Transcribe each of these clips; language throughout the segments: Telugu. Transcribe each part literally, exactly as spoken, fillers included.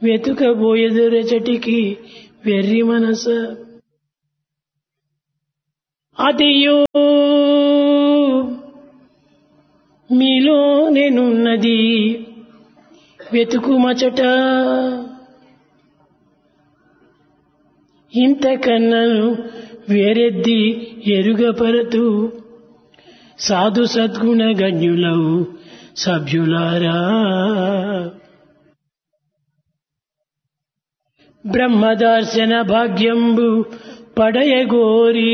వెతుకబోయెదురచటికి వెర్రి మనస అదియో మీలో నేనున్నది వెతుకుమచట ఇంతకన్నను వేరెద్ది ఎరుగపరతు సాధు సద్గుణ గణ్యులవు సభ్యులారా బ్రహ్మదర్శన భాగ్యంబు పడయగోరి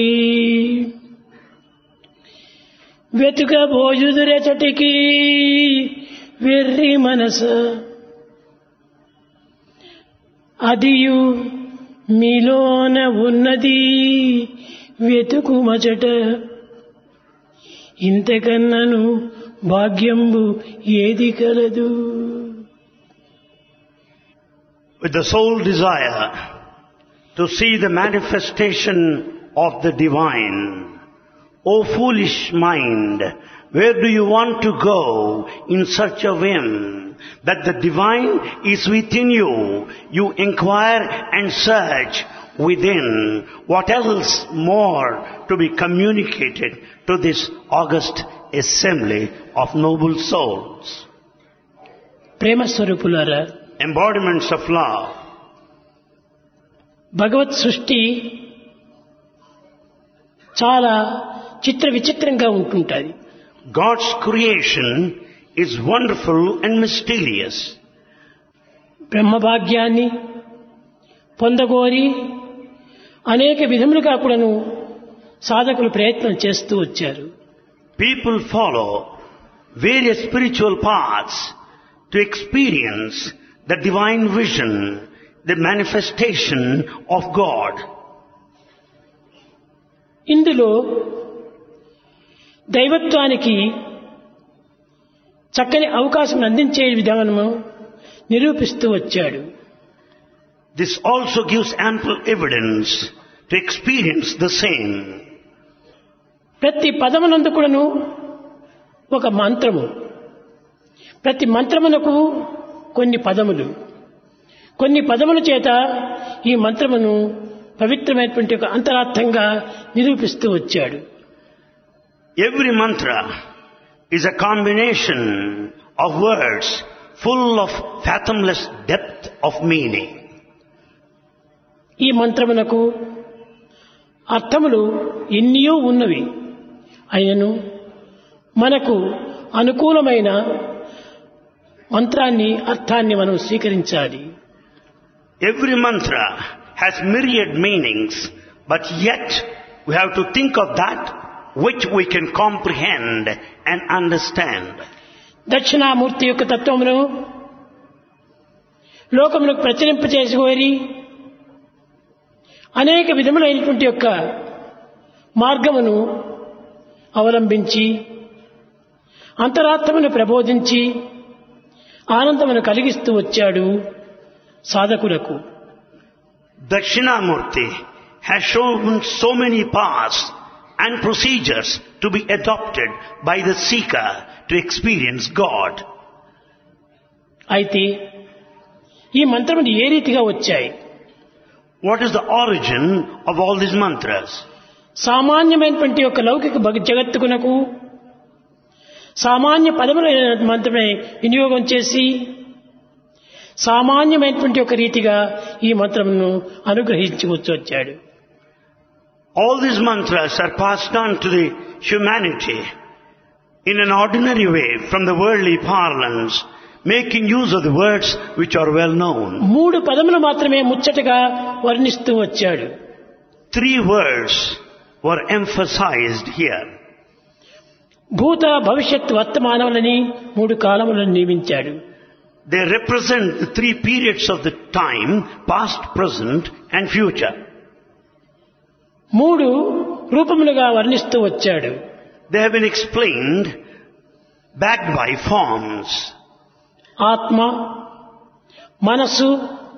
వెతుకబోయుదురెచటికి వెర్రి మనస అదియు మీలోన ఉన్నది వెతుకుమచట ఇంతకన్నను భాగ్యంబు ఏది కలదు. With the sole desire to see the manifestation of the divine, O foolish mind, where do you want to go in search of Him? That the divine is within you. You inquire and search within. What else more to be communicated to this august assembly of noble souls? ప్రేమ స్వరూపులారా, embodiments of love. భగవత్ సృష్టి చాలా చిత్ర విచిత్రంగా ఉంటుంటుంది. God's creation is wonderful and mysterious. బ్రహ్మభాగ్యాన్ని పొందగోరి అనేక విధములుగా కూడాను సాధకులు ప్రయత్నం చేస్తూ వచ్చారు. People follow various spiritual paths to experience the divine vision, the manifestation of God. ఇందులో దైవత్వానికి చక్కని అవకాశం అందించే విధానము నిరూపిస్తూ వచ్చాడు. This also gives ample evidence to experience the same. ప్రతి పదమునందు కూడాను ఒక మంత్రము, ప్రతి మంత్రమునకు కొన్ని పదములు, కొన్ని పదముల చేత ఈ మంత్రమును పవిత్రమైనటువంటి ఒక అంతరార్థంగా నిరూపిస్తూ వచ్చాడు. Every mantra is a combination of words full of fathomless depth of meaning. ఈ మంత్రమునకు అర్థములు ఎన్నో ఉన్నవి. అయినను మనకు అనుకూలమైన మంత్రాన్ని అర్థాన్ని మనం స్వీకరించాలి. Every mantra has myriad meanings, but yet we have to think of that which we can comprehend and understand. Dakshinamurthy యొక్క తత్వమును లోకములకు ప్రచురింపచేసుకోరి అనేక విధములైనటువంటి యొక్క మార్గమును అవలంబించి అంతరాత్మను ప్రబోధించి ఆనందమును కలిగిస్తూ వచ్చాడు సాధకులకు. Dakshinamurti has shown so many paths and procedures to be adopted by the seeker to experience God. అయితే ఈ మంత్రములు ఏ రీతిగా వచ్చాయి? What is the origin of all these mantras? సామాన్యమైనటువంటి యొక్క లౌకిక జగత్తుకునకు సామాన్య పదములైన మంత్రమే వినియోగం చేసి సామాన్యమైనటువంటి ఒక రీతిగా ఈ మంత్రమును అనుగ్రహించుకొచ్చి వచ్చాడు. All these mantras are passed on to the humanity in an ordinary way from the worldly parlance, making use of the words which are well known. మూడు పదములు మాత్రమే ముచ్చటగా వర్ణిస్తూ వచ్చాడు. Three words were emphasized here. భూత భవిష్యత్ వర్తమానములని మూడు కాలములను నియమించాడు. They represent the three periods of the time, past, present and future. మూడు రూపములుగా వర్ణిస్తూ వచ్చాడు. They have been explained backed by forms. ఆత్మ, మనస్సు,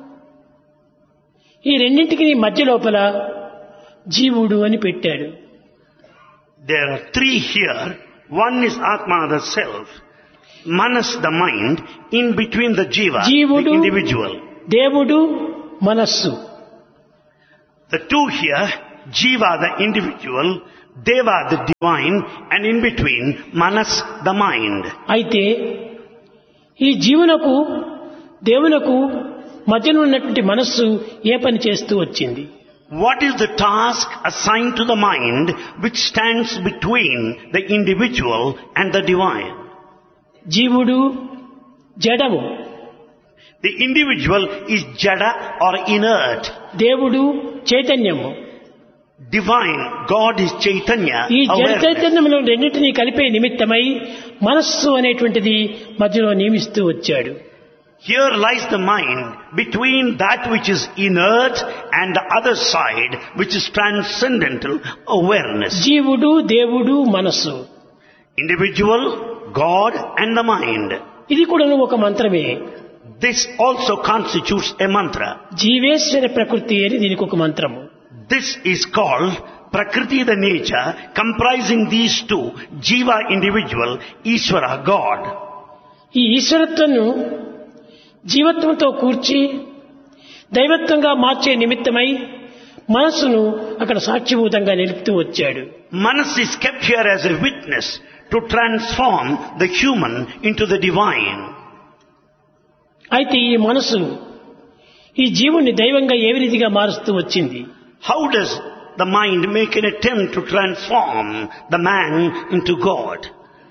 ఈ రెండింటికి మధ్య లోపల జీవుడు అని పెట్టాడు. There are three here. One is Atma, the self. Manas, the mind. In between the jiva, జీవుడు, the individual. దేవుడు మనస్సు. The two here, Jiva the individual, Deva the divine, and in between Manas the mind. అయితే ఈ జీవునకు దేవునకు మధ్యన ఉన్నటువంటి మనస్సు ఏ పని చేస్తూ వచ్చింది? What is the task assigned to the mind which stands between the individual and the divine? జీవుడు జడము, The individual is jada or inert. దేవుడు చైతన్యము. Divine, God is Chaitanya, ఈ జడ awareness. చైతన్యములు రెండింటినీ కలిపే నిమిత్తమై మనస్సు అనేటువంటిది మధ్యలో నియమిస్తూ వచ్చాడు. Here lies the mind between that which is inert and the other side which is transcendental awareness. జీవుడు దేవుడు మనస్సు, Individual, God and the mind. ఇది కూడా ఒక మంత్రమే. This also constitutes a mantra. జీవేశ్వర ప్రకృతి అని దీనికి ఒక మంత్రము. This is called Prakriti, the nature, comprising these two, Jiva individual, Ishvara God. ఈ ఈశ్వరత్వను జీవత్వంతో కూర్చి దైవత్వంగా మార్చే నిమిత్తమై మనస్సును అక్కడ సాక్షిభూతంగా నిలుపుతూ వచ్చాడు. Manas is kept here as a witness to transform the human into the divine. అయితే ఈ మనస్సు ఈ జీవుని దైవంగా ఏ రీతిగా మారుస్తూ వచ్చింది? How does the mind make an attempt to transform the man into God?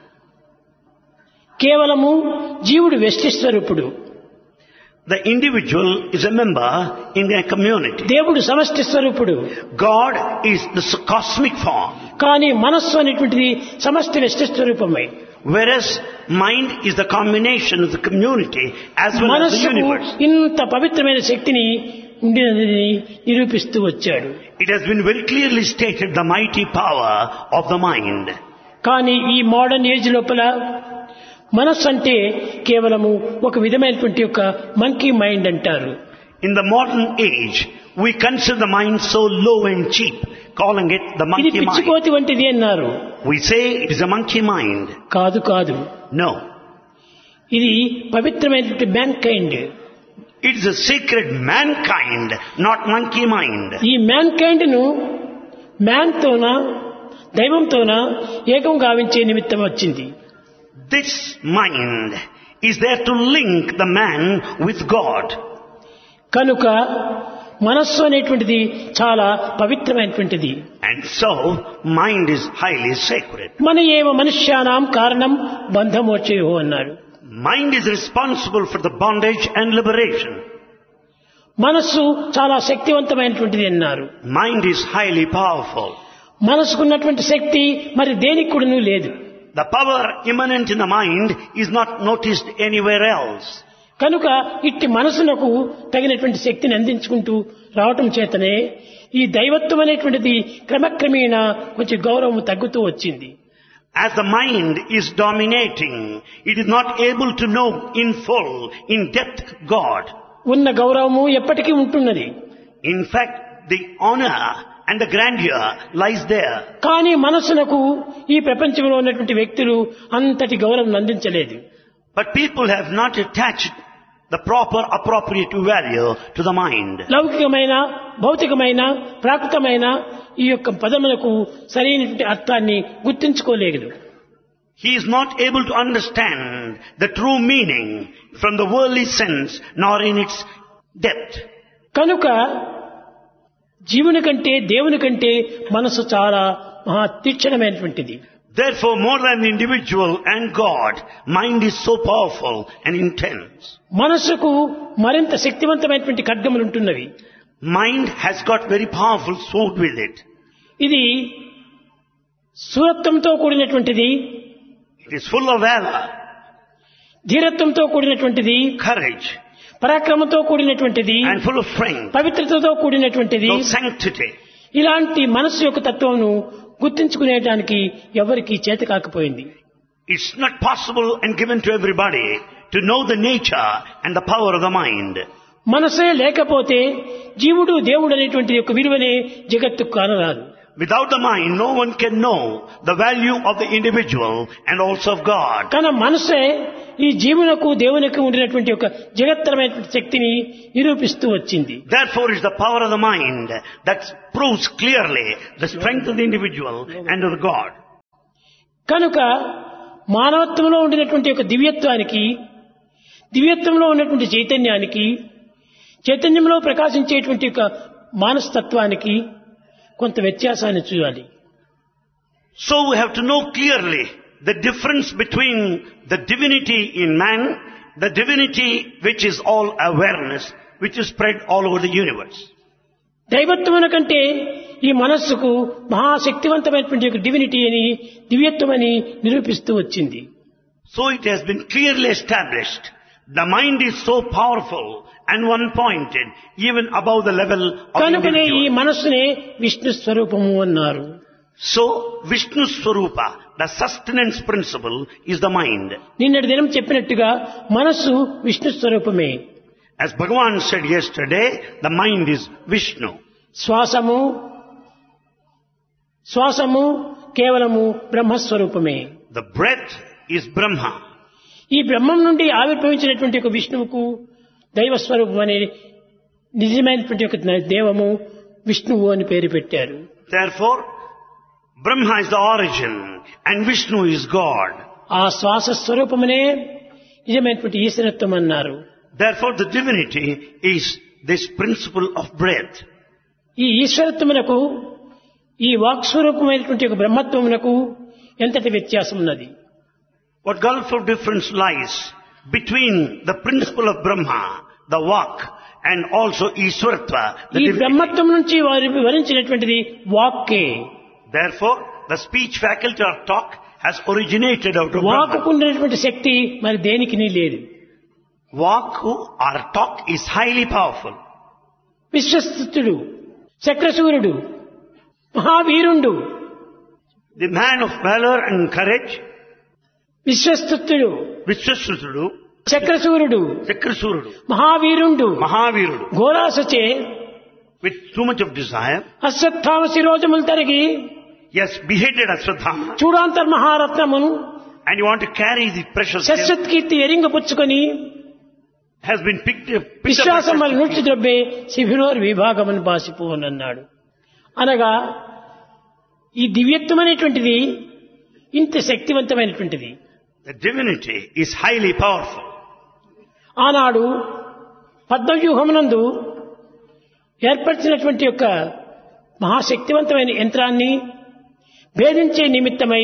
కేవలము జీవుడు వ్యష్టి స్వరూపుడు, The individual is a member in a community. దేవుడు సమష్టి స్వరూపుడు. God is the cosmic form, కానీ మనస్సు అనేటువంటిది సమష్టి వ్యష్టి స్వరూపమే. whereas mind is the combination of the community as well as the మనస్సుకు universe. ఇంత పవిత్రమైన శక్తిని ఉండినదని నిరూపిస్తూ వచ్చాడు. It has been very clearly stated the mighty power of the mind. కానీ ఈ మోడర్న్ ఏజ్ లోపల మనస్సు అంటే కేవలము ఒక విధమైనటువంటి ఒక మంకీ మైండ్ అంటారు. In the modern age, we consider the mind so low and cheap, calling it the ఇది monkey mind. పిచ్చికోతి వంటిది అన్నారు. We say it is a monkey mind. కాదు కాదు, No. ఇది పవిత్రమైనటువంటి man kind. It is a sacred mankind, not monkey mind. ఈ మ్యాన్ కైండ్ ను మ్యాన్ తోన దైవంతోన ఏకం గావించే నిమిత్తం వచ్చింది. This mind is there to link the man with God. కనుక మనస్సు అనేటువంటిది చాలా పవిత్రమైనటువంటిది. And so, mind is highly sacred. మన ఏవ మనుష్యానాం కారణం బంధమోక్షయో అన్నాడు. Mind is responsible for the bondage and liberation. మనస్సు చాలా శక్తివంతమైనటువంటిది అన్నారు. Mind is highly powerful. మనసుకున్నటువంటి శక్తి మరి దేనికి కూడాను లేదు. The power immanent in the mind is not noticed anywhere else. కనుక ఇట్టి మనసునకు తగినటువంటి శక్తిని అందించుకుంటూ రావటం చేతనే ఈ దైవత్వం అనేటువంటిది క్రమక్రమేణా కొంచెం గౌరవం తగ్గుతూ వచ్చింది. As the mind is dominating, it is not able to know in full, in depth God. ఉన్న గౌరవము ఎప్పటికీ ఉంటున్నది. In fact, the honor and the grandeur lies there. కానీ మనసునకు ఈ ప్రపంచంలో ఉన్నటువంటి వ్యక్తులు అంతటి గౌరవం అందించలేదు. But people have not attached the proper appropriate value to the mind. లౌకికమైన భౌతికమైన ప్రాకృతమైన ఈ యొక్క పదములకు సరైనటువంటి అర్థాన్ని గుర్తించుకోలేదు. He is not able to understand the true meaning from the worldly sense nor in its depth. కనుక జీవుని కంటే దేవుని కంటే మనసు చాలా మహా తీక్షణమైనటువంటిది. Therefore, more than the individual and God, mind is so powerful and intense. మనసుకు మరింత శక్తివంతమైనటువంటి ఖడ్గములు ఉంటున్నవి. Mind has got very powerful sword with it. ఇది శూరత్వంతో కూడినటువంటిది, It is full of valor, ధీరత్వంతో కూడినటువంటిది, courage, పరాక్రమంతో కూడినటువంటిది, and full of strength, పవిత్రతతో కూడినటువంటిది. of sanctity. ఇలాంటి మనస్సు యొక్క తత్వమును గుర్తించుకునేటానికి ఎవరికి చేత కాకపోయింది. It's not possible and given to everybody to know the nature and the power of the mind. మనసే లేకపోతే జీవుడు దేవుడు అనేటువంటి యొక్క విలువనే జగత్తు కానరాదు. Without the mind, no one can know the value of the individual and also of God. కానీ మనసే ఈ జీవునకు దేవునికి ఉండినటువంటి ఒక జగత్తరమైనటువంటి శక్తిని నిరూపిస్తూ వచ్చింది. Therefore, it's the power of the mind that proves clearly the strength of the individual and of God. కనుక మానవత్వంలో ఉండినటువంటి ఒక దివ్యత్వానికి, దివ్యత్వంలో ఉన్నటువంటి చైతన్యానికి, చైతన్యంలో ప్రకాశించేటువంటి ఒక మానసతత్వానికి కొంత వ్యత్యాసాన్ని చూడాలి. So we have to know clearly the difference between the divinity in man, the divinity which is all awareness, which is spread all over the universe. దైవత్వమున కంటే ఈ మనస్సుకు మహాశక్తివంతమైనటువంటి ఒక డివినిటీ అని, దివ్యత్వం అని నిరూపిస్తూ వచ్చింది. So it has been clearly established. The mind is so powerful and one-pointed, even above the level of కనుకనే ఈ individual. మనస్సునే విష్ణు స్వరూపము అన్నారు. So Vishnu Swarupa, the sustenance principle, is the mind. నిన్నటి దినం చెప్పినట్టుగా మనస్సు విష్ణు స్వరూపమే. As Bhagavan said yesterday, the mind is Vishnu. శ్వాసము శ్వాసము కేవలము బ్రహ్మస్వరూపమే. The breath is Brahma. ఈ బ్రహ్మం నుండి ఆవిర్భవించినటువంటి ఒక విష్ణువుకు దైవస్వరూపం అనే నిజమైనటువంటి ఒక దేవము విష్ణువు అని పేరు పెట్టారు. Therefore, Brahma is the origin and Vishnu is God. ఆ శ్వాస స్వరూపమనే నిజమైనటువంటి ఈశ్వరత్వం అన్నారు. Therefore, the divinity is this principle of breath. ఈ ఈశ్వరత్వమునకు ఈ వాక్ స్వరూపమైనటువంటి ఒక బ్రహ్మత్వమునకు ఎంతటి వ్యత్యాసం ఉన్నది. What gulf of difference lies between the principle of Brahma, the Vak, and also Ishwaratva, the ఈ divinity. బ్రహ్మత్వం నుంచి వారు వివరించినటువంటిది వాక్కే. Therefore, the speech faculty or talk has originated out of వాక్కు Brahma. ఉండేటువంటి శక్తి మరి దేనికి లేదు. Vaku or talk is highly powerful. విశ్వస్తుడు, చక్రసూర్యుడు, మహావీరుండు, The man of valor and courage, విశ్వస్తుడు, Vishwasrutudu, చక్రసూర్యుడు, Chakrasurudu, మహావీరుండు, Mahavirudu, ఘోరాసచే with too much of desire, Ashwatthama శిరోజములు తరిగి yes, beheaded Aswathama, చూడాంతర్ మహారత్నమును and you want to carry the precious gem, శశ్వత్ కీర్తి ఎరింగ పుచ్చుకొని has been picked up, picked up విశ్వాసం వల్ల by నూర్చి ద్రబ్బే శిబిరోర్ విభాగమని బాసిపోనన్నాడు. అనగా ఈ దివ్యత్వం అనేటువంటిది ఇంత శక్తివంతమైనటువంటిది. The divinity is highly powerful. ఆనాడు పద్మవ్యూహమునందు ఏర్పరిచినటువంటి యొక్క మహాశక్తివంతమైన యంత్రాన్ని భేదించే నిమిత్తమై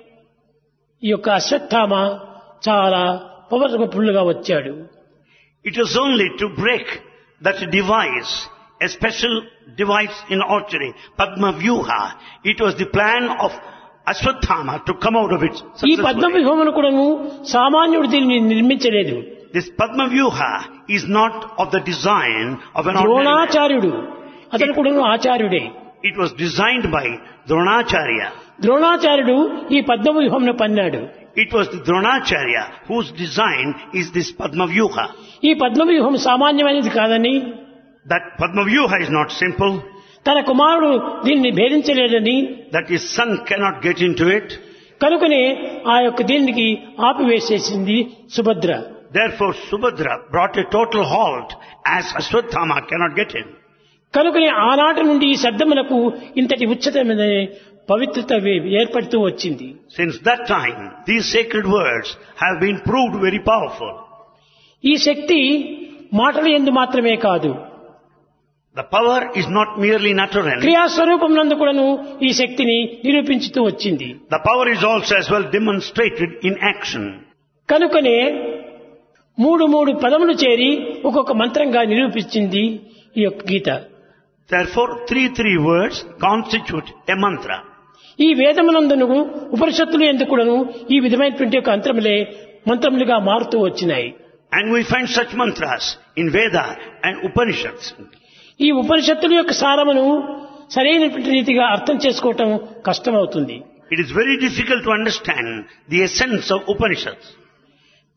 ఈ యొక్క అశ్వత్థామ చాలా పవర్ఫుల్గా వచ్చాడు. It was only to break that device, a special device in archery, Padma Vyuha. It was the plan of Ashwathama to come out of it ఈ successfully. పద్మవ్యూహమును కూడాను సామాన్యుడు దీన్ని నిర్మించలేదు. This Padma Vyuha is not of the design of an ordinary man. ద్రోణాచార్యుడు అతను కూడాను ఆచార్యుడే. It was designed by Dronacharya. ద్రోణాచార్యుడు ఈ పద్మవ్యూహమును పన్నాడు. It was the Dronacharya whose design is this Padma Vyuha. ఈ పద్మవ్యూహం సామాన్యమైనది కాదని, That Padma Vyuha is not simple, తన కుమారుడు దీన్ని భేదించలేదని, that his son cannot get into it. కనుకనే ఆ యొక్క దీనికి ఆపివేసేసింది Subhadra. Therefore, Subhadra brought a total halt as Ashwathama cannot get in. కనుకనే ఆనాటి నుండి ఈ శబ్దములకు ఇంతటి ఉచ్ఛతమైన పవిత్రత ఏర్పడుతూ వచ్చింది. Since that time, these sacred words have been proved very powerful. ఈ శక్తి మాటల యందు మాత్రమే కాదు, The power is not merely natural. క్రియాస్వరూపం నందు కూడాను ఈ శక్తిని నిరూపించుతూ వచ్చింది. The power is also as well demonstrated in action. కనుకనే మూడు మూడు పదములు చేరి ఒక్కొక్క మంత్రంగా నిరూపించింది ఈ యొక్క గీత. Therefore, three three words constitute a mantra. ఈ వేదమునందును ఉపనిషత్తులు ఎందుకు కూడాను ఈ విధమైనటువంటి ఒక అంతరములే మంత్రములుగా మారుతూ వచ్చినాయి. And we find such mantras in Veda and Upanishads. ఈ ఉపనిషత్తుల యొక్క సారమును సరైనటువంటి రీతిగా అర్థం చేసుకోవటం కష్టమవుతుంది. It is very difficult to understand the essence of Upanishads.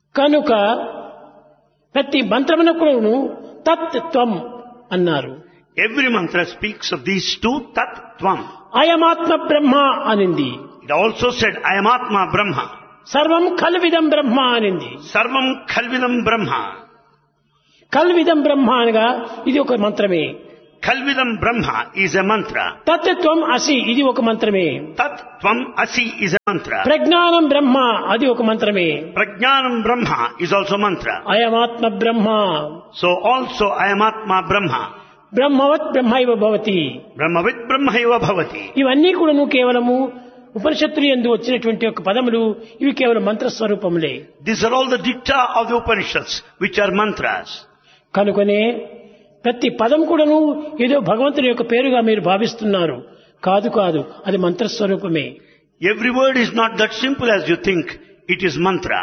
కనుక ప్రతి మంత్రమునకు కూడాను తత్ త్వం అన్నారు. Every mantra speaks of these two, Tat, Tvam. అయమాత్మ బ్రహ్మ అనింది. It also said, I am Atma Brahma. సర్వం కల్విదం బ్రహ్మ అనింది. Sarvam Khalvidam Brahma. కల్విదం బ్రహ్మ అనగా ఇది ఒక మంత్రమే. Khalvidam Brahma is a mantra. తత్వం అసి ఇది ఒక మంత్రమే. Tat, Tvam, Asi is a mantra. ప్రజ్ఞానం బ్రహ్మ అది ఒక మంత్రమే. Prajnanam Brahma is also mantra. అయమాత్మ Brahma So also I am Atma Brahma. బ్రహ్మవత్ బ్రహ్మైవ Bhavati. Brahmavit Brahmaiva Bhavati. ఇవన్నీ కూడాను కేవలము ఉపనిషత్తులు యందు వచ్చినటువంటి ఒక పదములు. ఇవి కేవలం మంత్రస్వరూపములే. These are all the dicta of the Upanishads, which are mantras. కనుకనే ప్రతి పదం కూడాను ఏదో భగవంతుని యొక్క పేరుగా మీరు భావిస్తున్నారు. కాదు కాదు, అది మంత్రస్వరూపమే. Every word is not that simple as you think. It is mantra.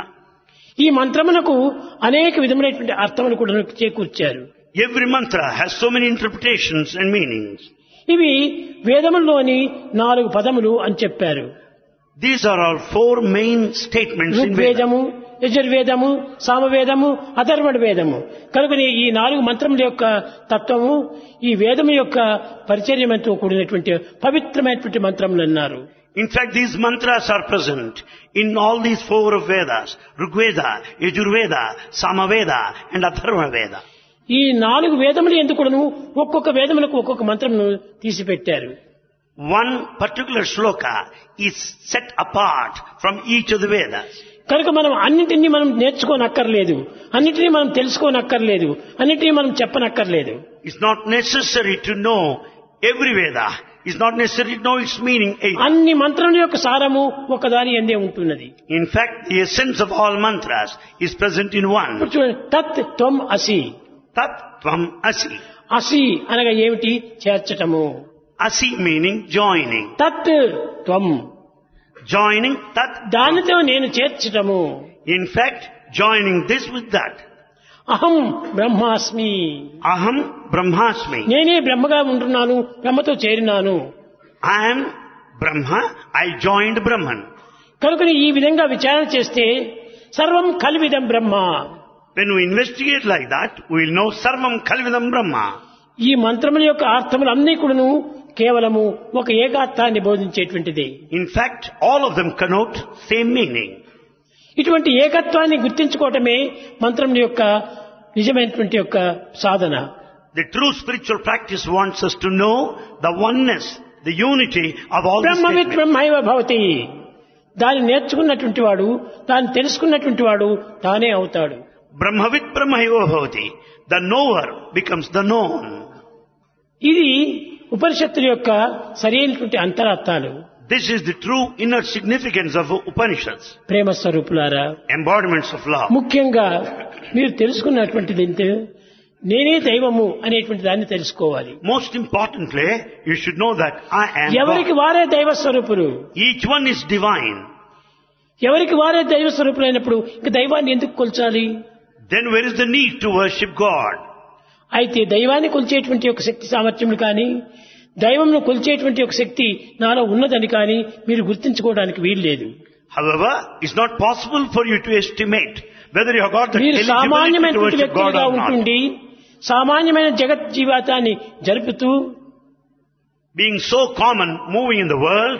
ఈ మంత్రమునకు అనేక విధములైనటువంటి అర్థములు కూడా చేకూర్చారు. Every mantra has so many interpretations and meanings. ఇవి వేదముల్లోని నాలుగు పదములు అని చెప్పారు. These are our four main statements in Veda. ఋగ్వేదము, యజుర్వేదము, సామవేదము, Atharvana వేదము. కనుకనే ఈ నాలుగు మంత్రముల యొక్క తత్వము ఈ వేదము యొక్క పరిచర్యతో కూడినటువంటి పవిత్రమైనటువంటి మంత్రములు అన్నారు. In fact, these mantras are present in all these four of Vedas. Rigveda, Yajurveda, Samaveda and Atharva Veda. ఈ నాలుగు వేదములు ఎందుకును ఒక్కొక్క వేదములకు ఒక్కొక్క మంత్రమును తీసిపెట్టారు. One particular shloka is set apart from each of the Vedas. కనుక మనం అన్నింటినీ మనం నేర్చుకోనక్కర్లేదు, అన్నింటినీ మనం తెలుసుకోనక్కర్లేదు, అన్నింటినీ మనం చెప్పనక్కర్లేదు. It's not necessary to know every Veda. It's not necessary to know its meaning either. అన్ని మంత్రముల యొక్క సారము ఒకదాని యందే ఉంటున్నది. In fact, the essence of all mantras is present in one. ఇప్పుడు చూడండి, తత్ త్వం అసి. Tat, Tvam, Asi. అసి అనగా ఏమిటి? చేర్చటము. Asi meaning joining. తత్ త్వం, Joining Tat. దానితో నేను చేర్చటము. In fact, joining this with that. అహం బ్రహ్మాస్మి, Aham Brahmasmi. నేనే బ్రహ్మగా ఉంటున్నాను, బ్రహ్మతో చేరినాను. I am Brahma. I joined Brahman. కనుక ఈ విధంగా విచారణ చేస్తే సర్వం కల్విదం బ్రహ్మ. When we investigate like that, we will know Sarvam Khalvidam Brahma. ఈ మంత్రముల యొక్క అర్థములు అన్నీ కూడాను కేవలము ఒక ఏకార్థాన్ని బోధించేటువంటిది. In fact, all of them connote same meaning. ఇటువంటి ఏకత్వాన్ని గుర్తించుకోవటమే మంత్రముల యొక్క నిజమైనటువంటి యొక్క సాధన. The true spiritual practice wants us to know the oneness, the unity of all the బ్రహ్మవిత్ statements. బ్రహ్మైవ భవతి. దాన్ని నేర్చుకున్నటువంటి వాడు, దాన్ని తెలుసుకున్నటువంటి వాడు తానే అవుతాడు. Brahmavit Brahmaiva Bhavati. The knower becomes the known. ఇది ఉపనిషత్తుల యొక్క సరైనటువంటి అంతరార్థాలు. This is the true inner significance of Upanishads. ప్రేమ స్వరూపులారా, Embodiments of love. ముఖ్యంగా మీరు తెలుసుకున్నటువంటిది ఏంటి? నేనే దైవము అనేటువంటి దాన్ని తెలుసుకోవాలి. Most importantly, you should know that I am ఎవరికి God. వారే దైవ స్వరూపులు. Each one is divine. ఎవరికి వారే దైవ స్వరూపులైనప్పుడు ఇంక దైవాన్ని ఎందుకు కొల్చాలి? Then where is the need to worship God? అయితే దైవాన్ని కొలిచేటువంటి ఒక శక్తి సామర్థ్యములు కానీ, దైవంను కొలిచేటువంటి ఒక శక్తి నాలో ఉన్నదని కానీ మీరు గుర్తించుకోవడానికి వీలు లేదు. However, it's not possible for you to estimate whether you have got the మీరు eligibility to సామాన్యమైనటువంటి worship God వ్యక్తులుగా or not. ఉంటుండి సామాన్యమైన జగత్ జీవితాన్ని జరుపుతూ Being so common, moving in the world,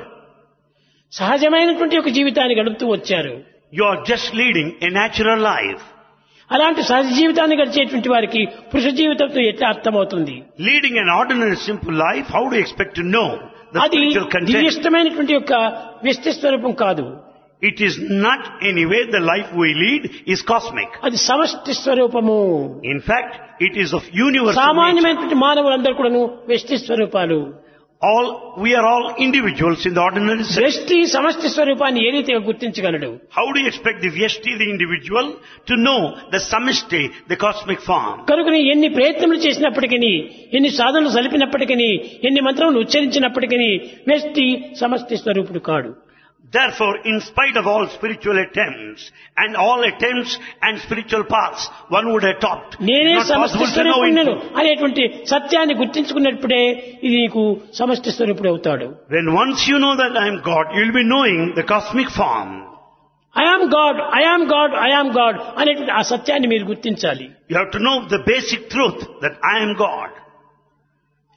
సహజమైనటువంటి ఒక జీవితాన్ని గడుపుతూ వచ్చారు. you are just leading a natural life. అలాంటి సహజ జీవితాన్ని గడిచేటువంటి వారికి పురుష జీవితంతో ఎట్లా అర్థమవుతుంది? Leading an ordinary simple life, how do you expect to know the అది spiritual content? దివ్యష్టమైనటువంటి యొక్క వ్యక్తి స్వరూపం కాదు. It is not anyway the life we lead is cosmic. అది సమష్టి స్వరూపము. In fact, it is of universal nature. సామాన్యమైనటువంటి మానవులందరూ కూడాను వ్యష్టి స్వరూపాలు. All, we are all individuals in the ordinary sense. వ్యష్టి సమష్టి స్వరూపాన్ని ఏ రీతిగా గుర్తించగలడు? How do you expect the Vyashti, the individual, to know the Samishti, the cosmic form? కనుక ఎన్ని ప్రయత్నములు చేసినప్పటికీ, ఎన్ని సాధనలు సలిపినప్పటికీ, ఎన్ని మంత్రములు ఉచ్చరించినప్పటికీ వ్యష్టి సమష్టి స్వరూపుడు కాడు. Therefore, in spite of all spiritual attempts and all attempts and spiritual paths one would adopt, నేనే it's not సమష్టి possible to know స్వరూపుణ్ణి it. అనేటువంటి సత్యాన్ని గుర్తించుకున్నప్పుడే ఇది నీకు సమష్టి స్వరూపుడు అవుతాడు. When once you know that I am God, you will be knowing the cosmic form. I am God, I am God, I am God అనేటువంటి ఆ సత్యాన్ని మీరు గుర్తించాలి. You have to know the basic truth that I am God.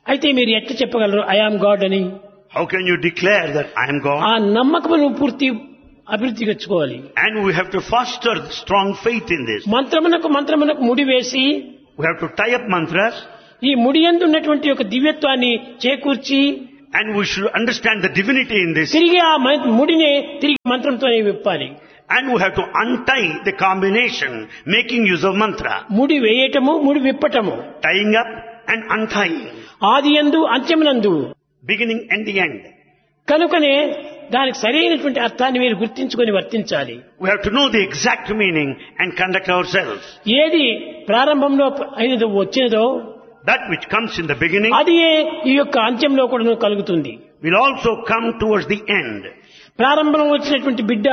అయితే మీరు ఎట్లా చెప్పగలరు ఐ యామ్ గాడ్ అని? How can you declare that I am God? ఆ నమ్మకమును పూర్తి అభివృద్ధి తెచ్చుకోవాలి. And we have to foster strong faith in this. మంత్రమునకు మంత్రమునకు ముడి వేసి We have to tie up mantras, ఈ ముడి యందు ఉన్నటువంటి ఒక దివ్యత్వాన్ని చేకూర్చి and we should understand the divinity in this. తిరిగి ఆ మ- ముడినే తిరిగి మంత్రంతోనే విప్పాలి. And we have to untie the combination, making use of mantra. ముడి వేయటము, ముడి విప్పటము, Tying up and untying. ఆది యందు అంత్యమునందు. Beginning and the end. కనుకనే దానికి సరైనటువంటి అర్థాన్ని మీరు గుర్తించుకొని వర్తించాలి. We have to know the exact meaning and conduct ourselves. ఏది ప్రారంభంలో అయినదో వచ్చినదో That which comes in the beginning అది ఈ యొక్క అంత్యంలో కూడా కలుగుతుంది. will also come towards the end. ప్రారంభంలో వచ్చినటువంటి బిడ్డ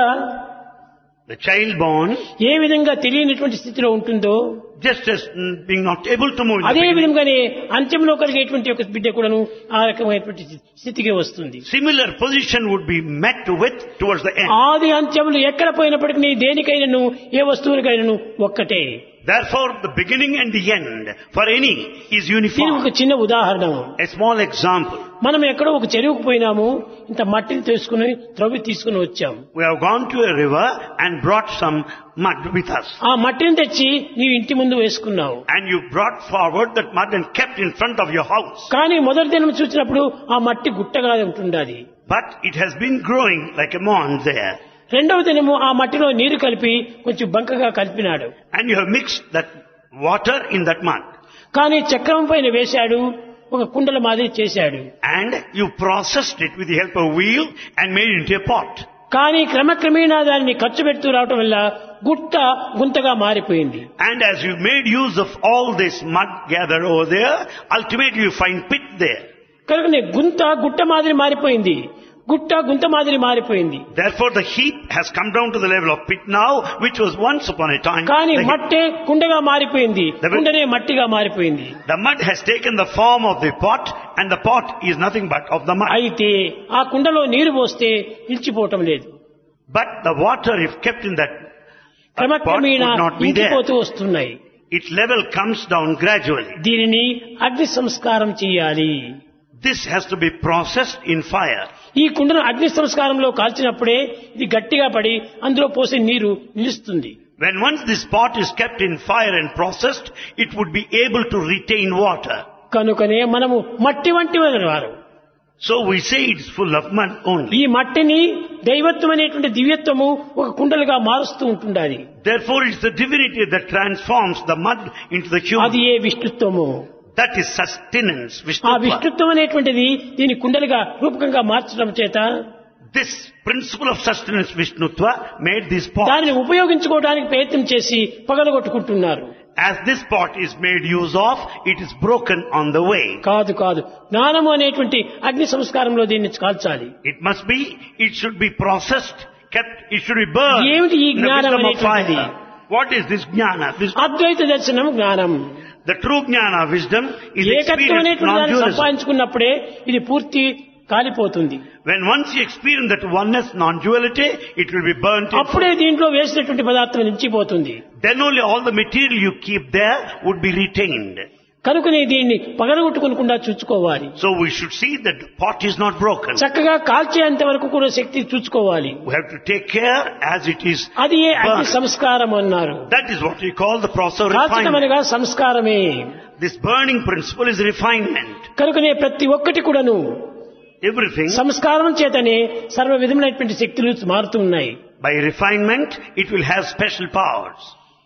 The child born, ఏ విధంగా తెలియనటువంటి స్థితిలో ఉంటుందో just as mm, being not able to move in the అదే beginning, విధంగానే అంత్యంలో కలిగేటువంటి ఒక బిడ్డ కూడాను ఆ రకమైనటువంటి స్థితికి వస్తుంది. similar position would be met with towards the end. ఆది అంత్యములు ఎక్కడ పోయినప్పటికీ దేనికైనాను ఏ వస్తువునికైనాను ఒక్కటే. Therefore, the beginning and the end for any is దీనికి uniform. ఒక చిన్న ఉదాహరణ. A small example. మనం ఎక్కడో ఒక చెరువుకు పోయినాము, ఇంత మట్టిని తీసుకుని త్రవ్వి తీసుకుని వచ్చాము. We have gone to a river and brought some mud with us. ఆ మట్టిని తెచ్చి నీవు ఇంటి ముందు వేసుకున్నావు. And you brought forward that mud and kept in front of your house. కానీ మొదటి దినం చూసినప్పుడు ఆ మట్టి గుట్టగా ఉంటుండాది. But it has been growing like a mound there. రెండవ దినము ఆ మట్టిలో నీరు కలిపి కొంచెం బంకగా కలిపినాడు. And you have mixed that water in that mud. కానీ చక్రం పైన వేశాడు, ఒక కుండల మాదిరి చేశాడు. And you processed it with the help of wheel and made it into a pot. కానీ క్రమక్రమేణా దానిని ఖర్చు పెడుతూ రావటం వల్ల గుట్ట గుంతగా మారిపోయింది. And as you made use of all this mud gathered over there, ultimately you find pit there. కనుక గుంత గుట్ట మాదిరి మారిపోయింది, గుట్ట గుంత మాదిరి మారిపోయింది. Therefore the heap has come down to the level of pit now, which was once upon a time. కానీ the heap. మట్టే కుండగా మారిపోయింది, కుండనే మట్టిగా మారిపోయింది. The mud has taken the form of the pot, and the pot is nothing but of the mud. అయితే ఆ కుండలో నీరు పోస్తే నిలిచిపోవటం లేదు. But the water, if kept in that uh, pot, క్రమక్రమేణా would not be there. ఇంకిపోతూ వస్తున్నాయి. Its level comes down gradually. దీనిని అగ్ని సంస్కారం చేయాలి. This has to be processed in fire. ఈ కుండను అగ్ని సంస్కారంలో కాల్చినప్పుడే ఇది గట్టిగా పడి అందులో పోసే నీరు నిలుస్తుంది. When once this pot is kept in fire and processed, it would be able to retain water. కనుకనే మనము మట్టి వంటి వారు. So we say it's full of mud only. ఈ మట్టిని దైవత్వం అనేటువంటి దివ్యత్వము ఒక కుండలుగా మారుస్తూ ఉంటుండాలి. Therefore it's the divinity that transforms the mud into the అది human. A విష్ణుత్వము. That is sustenance, ఆ Vishnutva. విష్ణుత్వం అనేటువంటిది దీని కుండలుగా రూపకంగా మార్చడం చేత This principle of sustenance, Vishnutva, made this pot. దానిని ఉపయోగించుకోవడానికి ప్రయత్నం చేసి పగలగొట్టుకుంటున్నారు. As this pot is made use of, it is broken on the way. కాదు కాదు జ్ఞానము అనేటువంటి అగ్ని సంస్కారంలో దీన్ని కాల్చాలి. It must be, it should be processed, kept, it should be burned ఏమిటి ఈ in the జ్ఞానం wisdom of అనేటువంటిది? fire. What is this jnana? Wisdom. అద్వైత దర్శనం జ్ఞానం. The true jnana, wisdom, is ఏకత్వం experience అనేటువంటి దాన్ని non-dualism. సంపాదించుకున్నప్పుడే ఇది పూర్తి కాలిపోతుంది. When once you experience that oneness, non-duality, it will be burnt. in అప్పుడే దీంట్లో వేసినటువంటి పదార్థం నిలిచిపోతుంది. Then only all the material you keep there would be retained. కనుకనే దీన్ని పగలగొట్టుకోకుండా చూసుకోవాలి. So we should see that the pot is not broken. చక్కగా కాల్చేంత వరకు కూడా శక్తి చూసుకోవాలి. We have to take care as it is అది ఏ అగ్ని burned. సంస్కారం అన్నారు. That is what we call the process of కాల్చడం refinement. అనగా సంస్కారమే. This burning principle is refinement. కనుకనే ప్రతి ఒక్కటి కూడాను Everything, సంస్కారం చేతనే సర్వ విధములైనటువంటి శక్తులు మారుతూ ఉన్నాయి. by refinement, it will have special powers.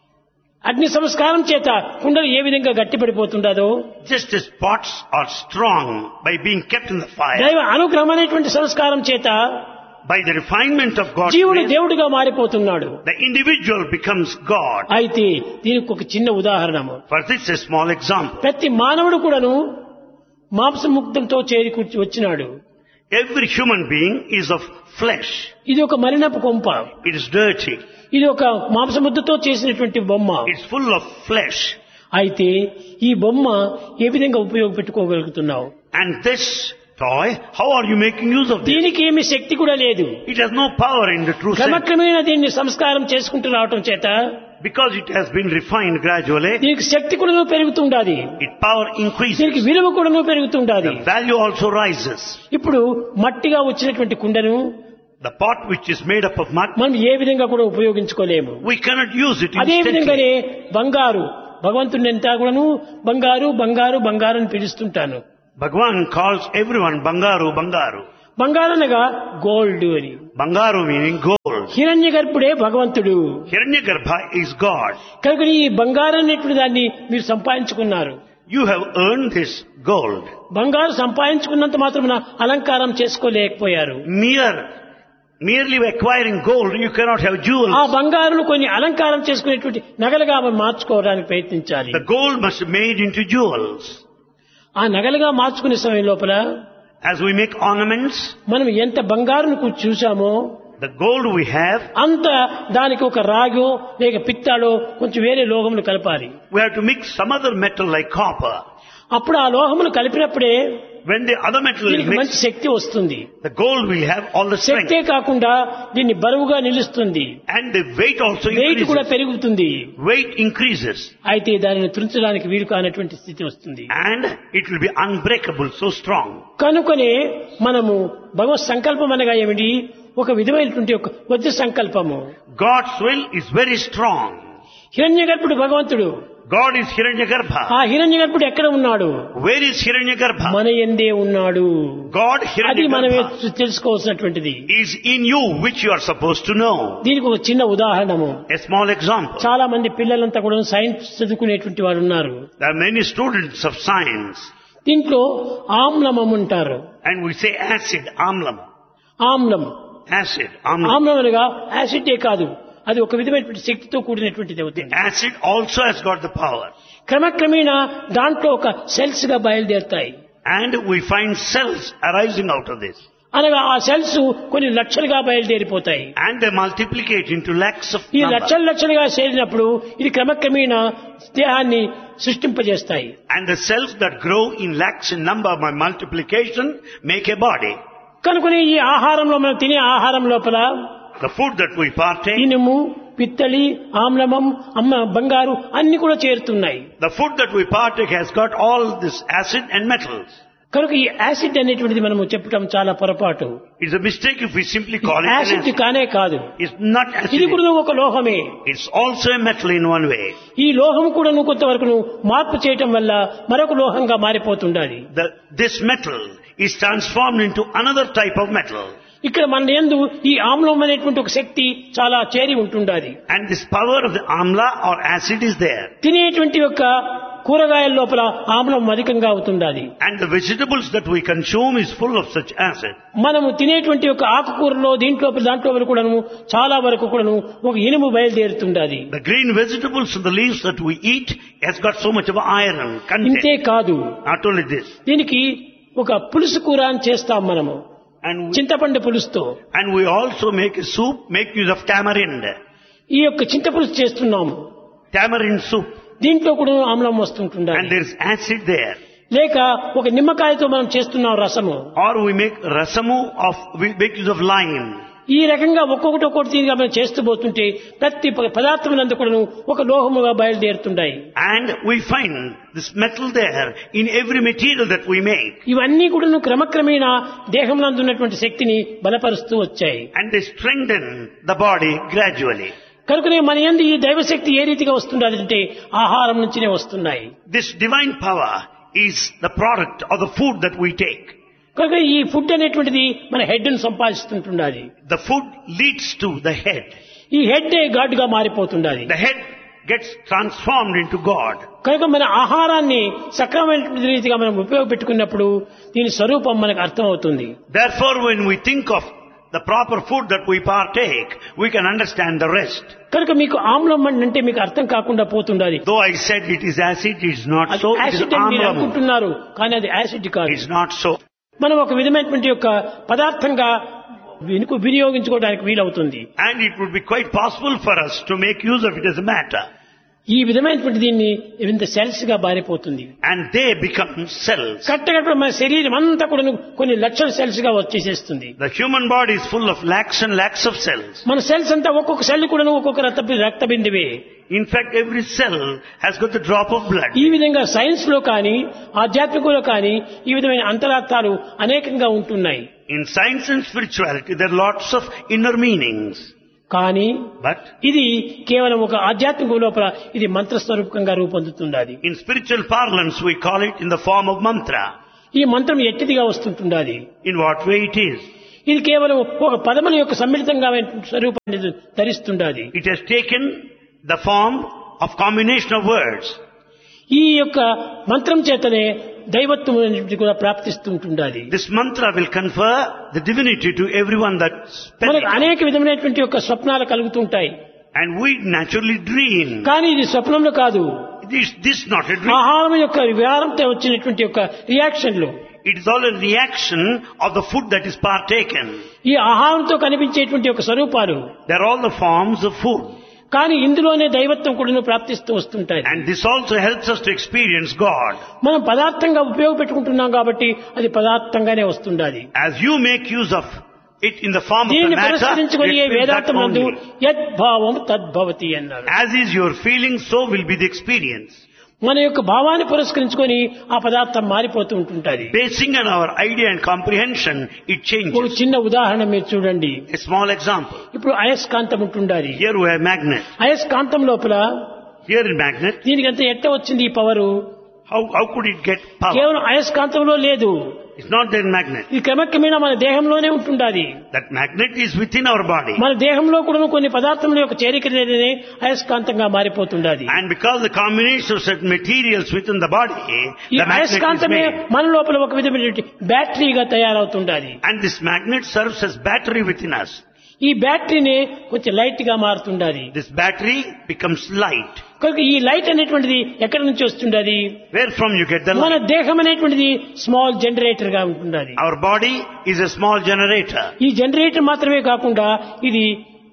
అగ్ని సంస్కారం చేత కుండలు ఏ విధంగా గట్టిపడిపోతుండదో Just as pots are strong by being kept in the fire, దైవ అనుగ్రహం అనేటువంటి సంస్కారం చేత by the refinement of God's జీవుడు grace, దేవుడిగా మారిపోతున్నాడు. the individual becomes God. అయితే దీనికి ఒక చిన్న ఉదాహరణ. For this, a small example. ప్రతి మానవుడు కూడాను మాంసముక్తంతో చేరి కూర్చి వచ్చినాడు. Every human being is of flesh. ఇది ఒక మలినపు కొంప. It is dirty. ఇది ఒక మాంసముద్దతో చేసినటువంటి బొమ్మ. It's full of flesh. అయితే ఈ బొమ్మ ఏ విధంగా ఉపయోగపెట్టుకోగలుగుతున్నావు? And this toy. How are you making use of this? దీనికి ఏమి శక్తి కూడా లేదు. It has no power in the true sense. క్రమక్రమేణా దీన్ని సంస్కారం చేసుకుంటూ రావటం చేత Because it has been refined gradually, దీనికి శక్తి కూడా పెరుగుతుండాలి, its power దీనికి increases. విలువ కూడా పెరుగుతుండాలి. The value also rises. ఇప్పుడు మట్టిగా వచ్చినటువంటి కుండను The pot which is made up of mud, మనం ఏ విధంగా కూడా ఉపయోగించుకోలేము. we cannot use it అదే instantly. విధంగానే బంగారు, భగవంతుని ఎంత కూడాను బంగారు బంగారు బంగారు అని పిలుస్తుంటాను. Bhagavan calls everyone Bangaru, Bangaru. బంగారు అనగా గోల్డ్ అని. Bangaru meaning gold. హిరణ్య గర్భుడే భగవంతుడు. Hiranyagarbha is God. కనుక ఈ బంగారు అనేటువంటి దాన్ని మీరు సంపాదించుకున్నారు. You have earned this gold. బంగారు సంపాదించుకున్నంత మాత్రమున అలంకారం చేసుకోలేకపోయారు. Mere, merely acquiring gold, you cannot have jewels. ఆ బంగారును కొన్ని అలంకారం చేసుకునేటువంటి నగలుగా మనం మార్చుకోవడానికి ప్రయత్నించాలి. The gold must be made into jewels. ఆ నగలుగా మార్చుకునే సమయం లోపల As we make ornaments, మనం ఎంత బంగారును చూసామో the gold we have, అంత దానికి ఒక రాగో లేక పిత్తాడో కొంచెం వేరే లోహములు కలపాలి. we have to mix some other metal like copper. అప్పుడు ఆ లోహములు కలిపినప్పుడే When the other metal is దీనికి మంచి mixed, శక్తి వస్తుంది. the gold will have all the strength. శక్తే కాకుండా దీన్ని బరువుగా నిలుస్తుంది, And the weight also wait కూడా increases. పెరుగుతుంది. Weight increases. అయితే దానిని తుంచడానికి వీలు కానటువంటి స్థితి వస్తుంది. And it will be unbreakable, so strong. కనుకనే మనము భగవత్ సంకల్పం అనగా ఏమిటి? ఒక విధమైనటువంటి ఒక వజ్ర సంకల్పము. God's will is very strong. హిరణ్య గర్భుడు భగవంతుడు. God is Hiranyagarbha. ఆ హిరణ్య గర్భుడు ఎక్కడ ఉన్నాడు? Where is Hiranyagarbha? మన యందే ఉన్నాడు. God అది మనమే Hiranyagarbha తెలుసుకోవాల్సినటువంటిది. is in you, which you are supposed to know. దీనికి ఒక చిన్న ఉదాహరణము. A small example. చాలా మంది పిల్లలంతా కూడా సైన్స్ చదువుకునేటువంటి వారు ఉన్నారు. There are many students of science, దీంట్లో ఆమ్లమం ఉంటారు. and we say acid, amlam. ఆమ్లం Acid, amlam. ఆమ్లం అనగా యాసిడే కాదు, అది ఒక విధమైనటువంటి శక్తితో కూడినటువంటిది అవుతుంది. Acid also has got the power. క్రమక్రమేణా దాంట్లో ఒక సెల్స్ గా బయలుదేరుతాయి. And we find cells arising out of this. అనగా ఆ సెల్స్ కొన్ని లక్షలుగా బయలుదేరిపోతాయి. And they multiplicate into lakhs of ఈ number. లక్షలు లక్షలుగా చేరినప్పుడు ఇది క్రమక్రమేణా దేహాన్ని సృష్టింపజేస్తాయి. And the cells that grow in lakhs in number by multiplication make a body. కనుకొని ఈ ఆహారంలో మనం తినే ఆహారం లోపల The food that we partake, ఇనుము, పిత్తలి, ఆమ్లమం, అమ్మ బంగారు అన్ని కూడా చేరుతున్నాయి. the food that we partake has got all this acid and metals. కనుక ఈ యాసిడ్ అనేటువంటిది మనము చెప్పడం చాలా పొరపాటు. It's a mistake if we simply call it an acid acid. కానే కాదు, It's not ఇది acid. కూడా ఒక లోహమే. It's also a metal in one way. ఈ లోహం కూడా కొంతవరకు మార్పు చేయటం వల్ల మరొక లోహంగా మారిపోతుండాలి. The, this metal is transformed into another type of metal. ఇక్కడ మన యందు ఈ ఆమ్లం అనేటువంటి ఒక శక్తి చాలా చేరి ఉంటుండాలి. And this power of the amla or acid is there. తినేటువంటి యొక్క కూరగాయల లోపల ఆమ్లం అధికంగా అవుతుండాలి. And the vegetables that we consume is full of such acid. మనము తినేటువంటి యొక్క ఆకుకూరలో దీంట్లో దాంట్లో కూడాను చాలా వరకు కూడాను ఒక ఇనుము బయలుదేరుతుండాలి. The green vegetables and the leaves that we eat has got so much of iron ఇంతే content. కాదు, Not only this. దీనికి ఒక పులుసు కూర అని చేస్తాం మనము, And we, చింతపండు పులుసుతో. and we also make a soup, make use of tamarind. ఈ యొక్క చింత పులుసు చేస్తున్నాము, Tamarind soup. దీంట్లో కూడా ఆమ్లం And వస్తుంటుండాలి. there is acid there. లేక ఒక నిమ్మకాయతో మనం చేస్తున్నాం రసము, Or we make rasamu of, we make use of lime. ఈ రకంగా ఒక్కొక్కటి ఒక్కొక్కటి తీరుగా మనం చేస్తూ పోతుంటే ప్రతి పదార్థములందు కూడా ఒక లోహముగా బయలుదేరుతుంటాయి. And we find this metal there in every material that we make. ఇవన్నీ కూడా క్రమక్రమేణా దేహంలో ఉన్నటువంటి శక్తిని బలపరుస్తూ వచ్చాయి. And they strengthen the body gradually. కనుకనే మన యందు ఈ దైవశక్తి ఏ రీతిగా వస్తుండాలంటే ఆహారం నుంచినే వస్తున్నాయి. This divine power is the product of the food that we take. కనుక ఈ ఫుడ్ అనేటువంటిది మన హెడ్ ను సంపాదిస్తుంటుండాలి. The food leads to the head. ఈ హెడ్ గాడ్ గా మారిపోతుండాలి. The head gets transformed into God. కనుక మన ఆహారాన్ని సక్రమమైన రీతిగా మనం ఉపయోగపెట్టుకున్నప్పుడు దీని స్వరూపం మనకు అర్థం అవుతుంది. Therefore, when we think of the proper food that we partake, we can understand the rest. కనుక మీకు ఆమ్లం అంటే మీకు అర్థం కాకుండా పోతుండాలి. Though I said it is acid, it is not so. It is acid అని మీరు amlam. అనుకుంటున్నారు, కానీ అది యాసిడ్ కాదు. It is not so. మనం ఒక విధమైనటువంటి యొక్క పదార్థంగా వినుకు వినియోగించుకోవడానికి వీలవుతుంది. And it would be quite possible for us to make use of it as a matter. ఈ విధమైనటువంటి దీన్ని ఇంత సెల్స్ గా మారిపోతుంది. And they become cells. కట్టగట్టు మన శరీరం అంతా కూడా కొన్ని లక్షల సెల్స్ గా వచ్చేసేస్తుంది. The human body is full of lakhs and lakhs of cells. మన సెల్స్ అంతా ఒక్కొక్క సెల్ కూడా ఒక్కొక్క రక్త రక్త బిందువే. In fact, every cell has got a drop of blood. ఈ విధంగా సైన్స్ లో కానీ ఆధ్యాత్మికంలో కానీ ఈ విధమైన అంతరార్థాలు అనేకంగా ఉంటున్నాయి. In science and spirituality, there are lots of inner meanings. కానీ But ఇది కేవలం ఒక ఆధ్యాత్మిక లోపల ఇది మంత్రస్వరూపకంగా రూపొందుతున్నది. in spiritual parlance, we call it in the form of mantra. ఈ మంత్రం ఎట్టిదిగా వస్తుంటున్నది. In what way it is? ఇది కేవలం ఒక పదముల యొక్క సమ్మిళితంగా స్వరూపాన్ని ధరిస్తుండాలి. It has taken the form of combination of words. ఈ యొక్క మంత్రం చేతనే దైవత్వం అనేది కూడా ప్రాప్తిస్తుంటుండాలి. This mantra will confer the divinity to everyone that spells మనకు it. అనేక విధమైనటువంటి యొక్క స్వప్నాలు కలుగుతుంటాయి. And we naturally dream. కానీ ఇది స్వప్నంలో కాదు, This, this is not a dream. ఆహారం యొక్క విహారంతో వచ్చినటువంటి యొక్క రియాక్షన్లు. It is all a reaction of the food that is partaken. ఈ ఆహారంతో కనిపించేటువంటి యొక్క స్వరూపాలు. They are all the forms of food. కానీ ఇందులోనే దైవత్వం కూడా ప్రాప్తిస్తూ వస్తుంటాయి. And this also helps us to experience God. మనం పదార్థంగా ఉపయోగపెట్టుకుంటున్నాం కాబట్టి అది పదార్థంగానే వస్తుండాలి. As you make use of it in the form of the దీన్ని matter, పురస్కరించుకొని it A is that వేదాంతమందు only. యద్భావం తద్భవతి అన్నారు. As is your feeling, so will be the experience. మన యొక్క భావాన్ని పురస్కరించుకొని ఆ పదార్థం మారిపోతూ ఉంటుంటది. Basing on our idea and comprehension, it ఒక changes. చిన్న ఉదాహరణ మీరు చూడండి. A small example. ఇప్పుడు అయస్కాంతం ఉంటుండాలి. Here we have magnet. అయస్కాంతం లోపల Here in magnet, దీనికి అంత ఎట్ట వచ్చింది ఈ power? how, how could it get power? కేవలం అయస్కాంతంలో లేదు, It's not there in magnet. ఇది క్రమక్రమేణా మన దేహంలోనే ఉంటుండాలి. That magnet is within our body. మన దేహంలో కూడా కొన్ని పదార్థముల యొక్క చేరిక లేదని అయస్కాంతంగా మారిపోతుండాలి. And because the combination of certain materials within the body, ఈ the magnet is అయస్కాంతమే made. మన లోపల ఒక విధమైన బ్యాటరీగా తయారవుతుండాలి. And this magnet serves as battery within us. ఈ బ్యాటరీని కొంచెం లైట్ గా మారుతుండాలి. This battery becomes light. కనుక ఈ లైట్ అనేటువంటిది ఎక్కడి నుంచి వస్తుండాలి? Where from you get the మన light? దేహం అనేటువంటిది స్మాల్ జనరేటర్ గా ఉంటుండాలి. Our body is a small generator. ఈ జనరేటర్ మాత్రమే కాకుండా ఇది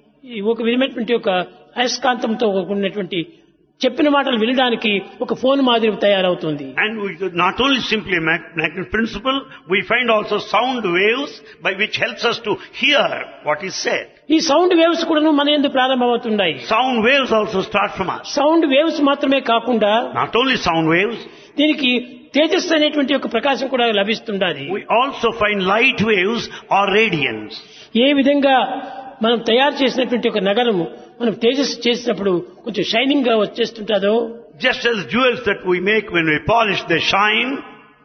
ఒక విధమైనటువంటి ఒక అయస్కాంతంతో ఉన్నటువంటి చెప్పిన మాటలు వినడానికి ఒక ఫోన్ మాదిరి తయారవుతుంది. And we not only simply mag- magnet principle, we find also sound waves by which helps us to hear what is said. ఈ సౌండ్ వేవ్స్ కూడా మన యందు ప్రారంభమవుతున్నాయి. Sound waves also start from us. Sound waves మాత్రమే కాకుండా Not only sound waves, దీనికి తేజస్సు అనేటువంటి ఒక ప్రకాశం కూడా లభిస్తుండాలి. we also find light waves or radiance. ఏ విధంగా మనం తయారు చేసినటువంటి ఒక నగరము మనం తేజస్సు చేసినప్పుడు కొంచెం షైనింగ్ గా వచ్చేస్తుంటాదో, Just as jewels that we make when we polish, they shine.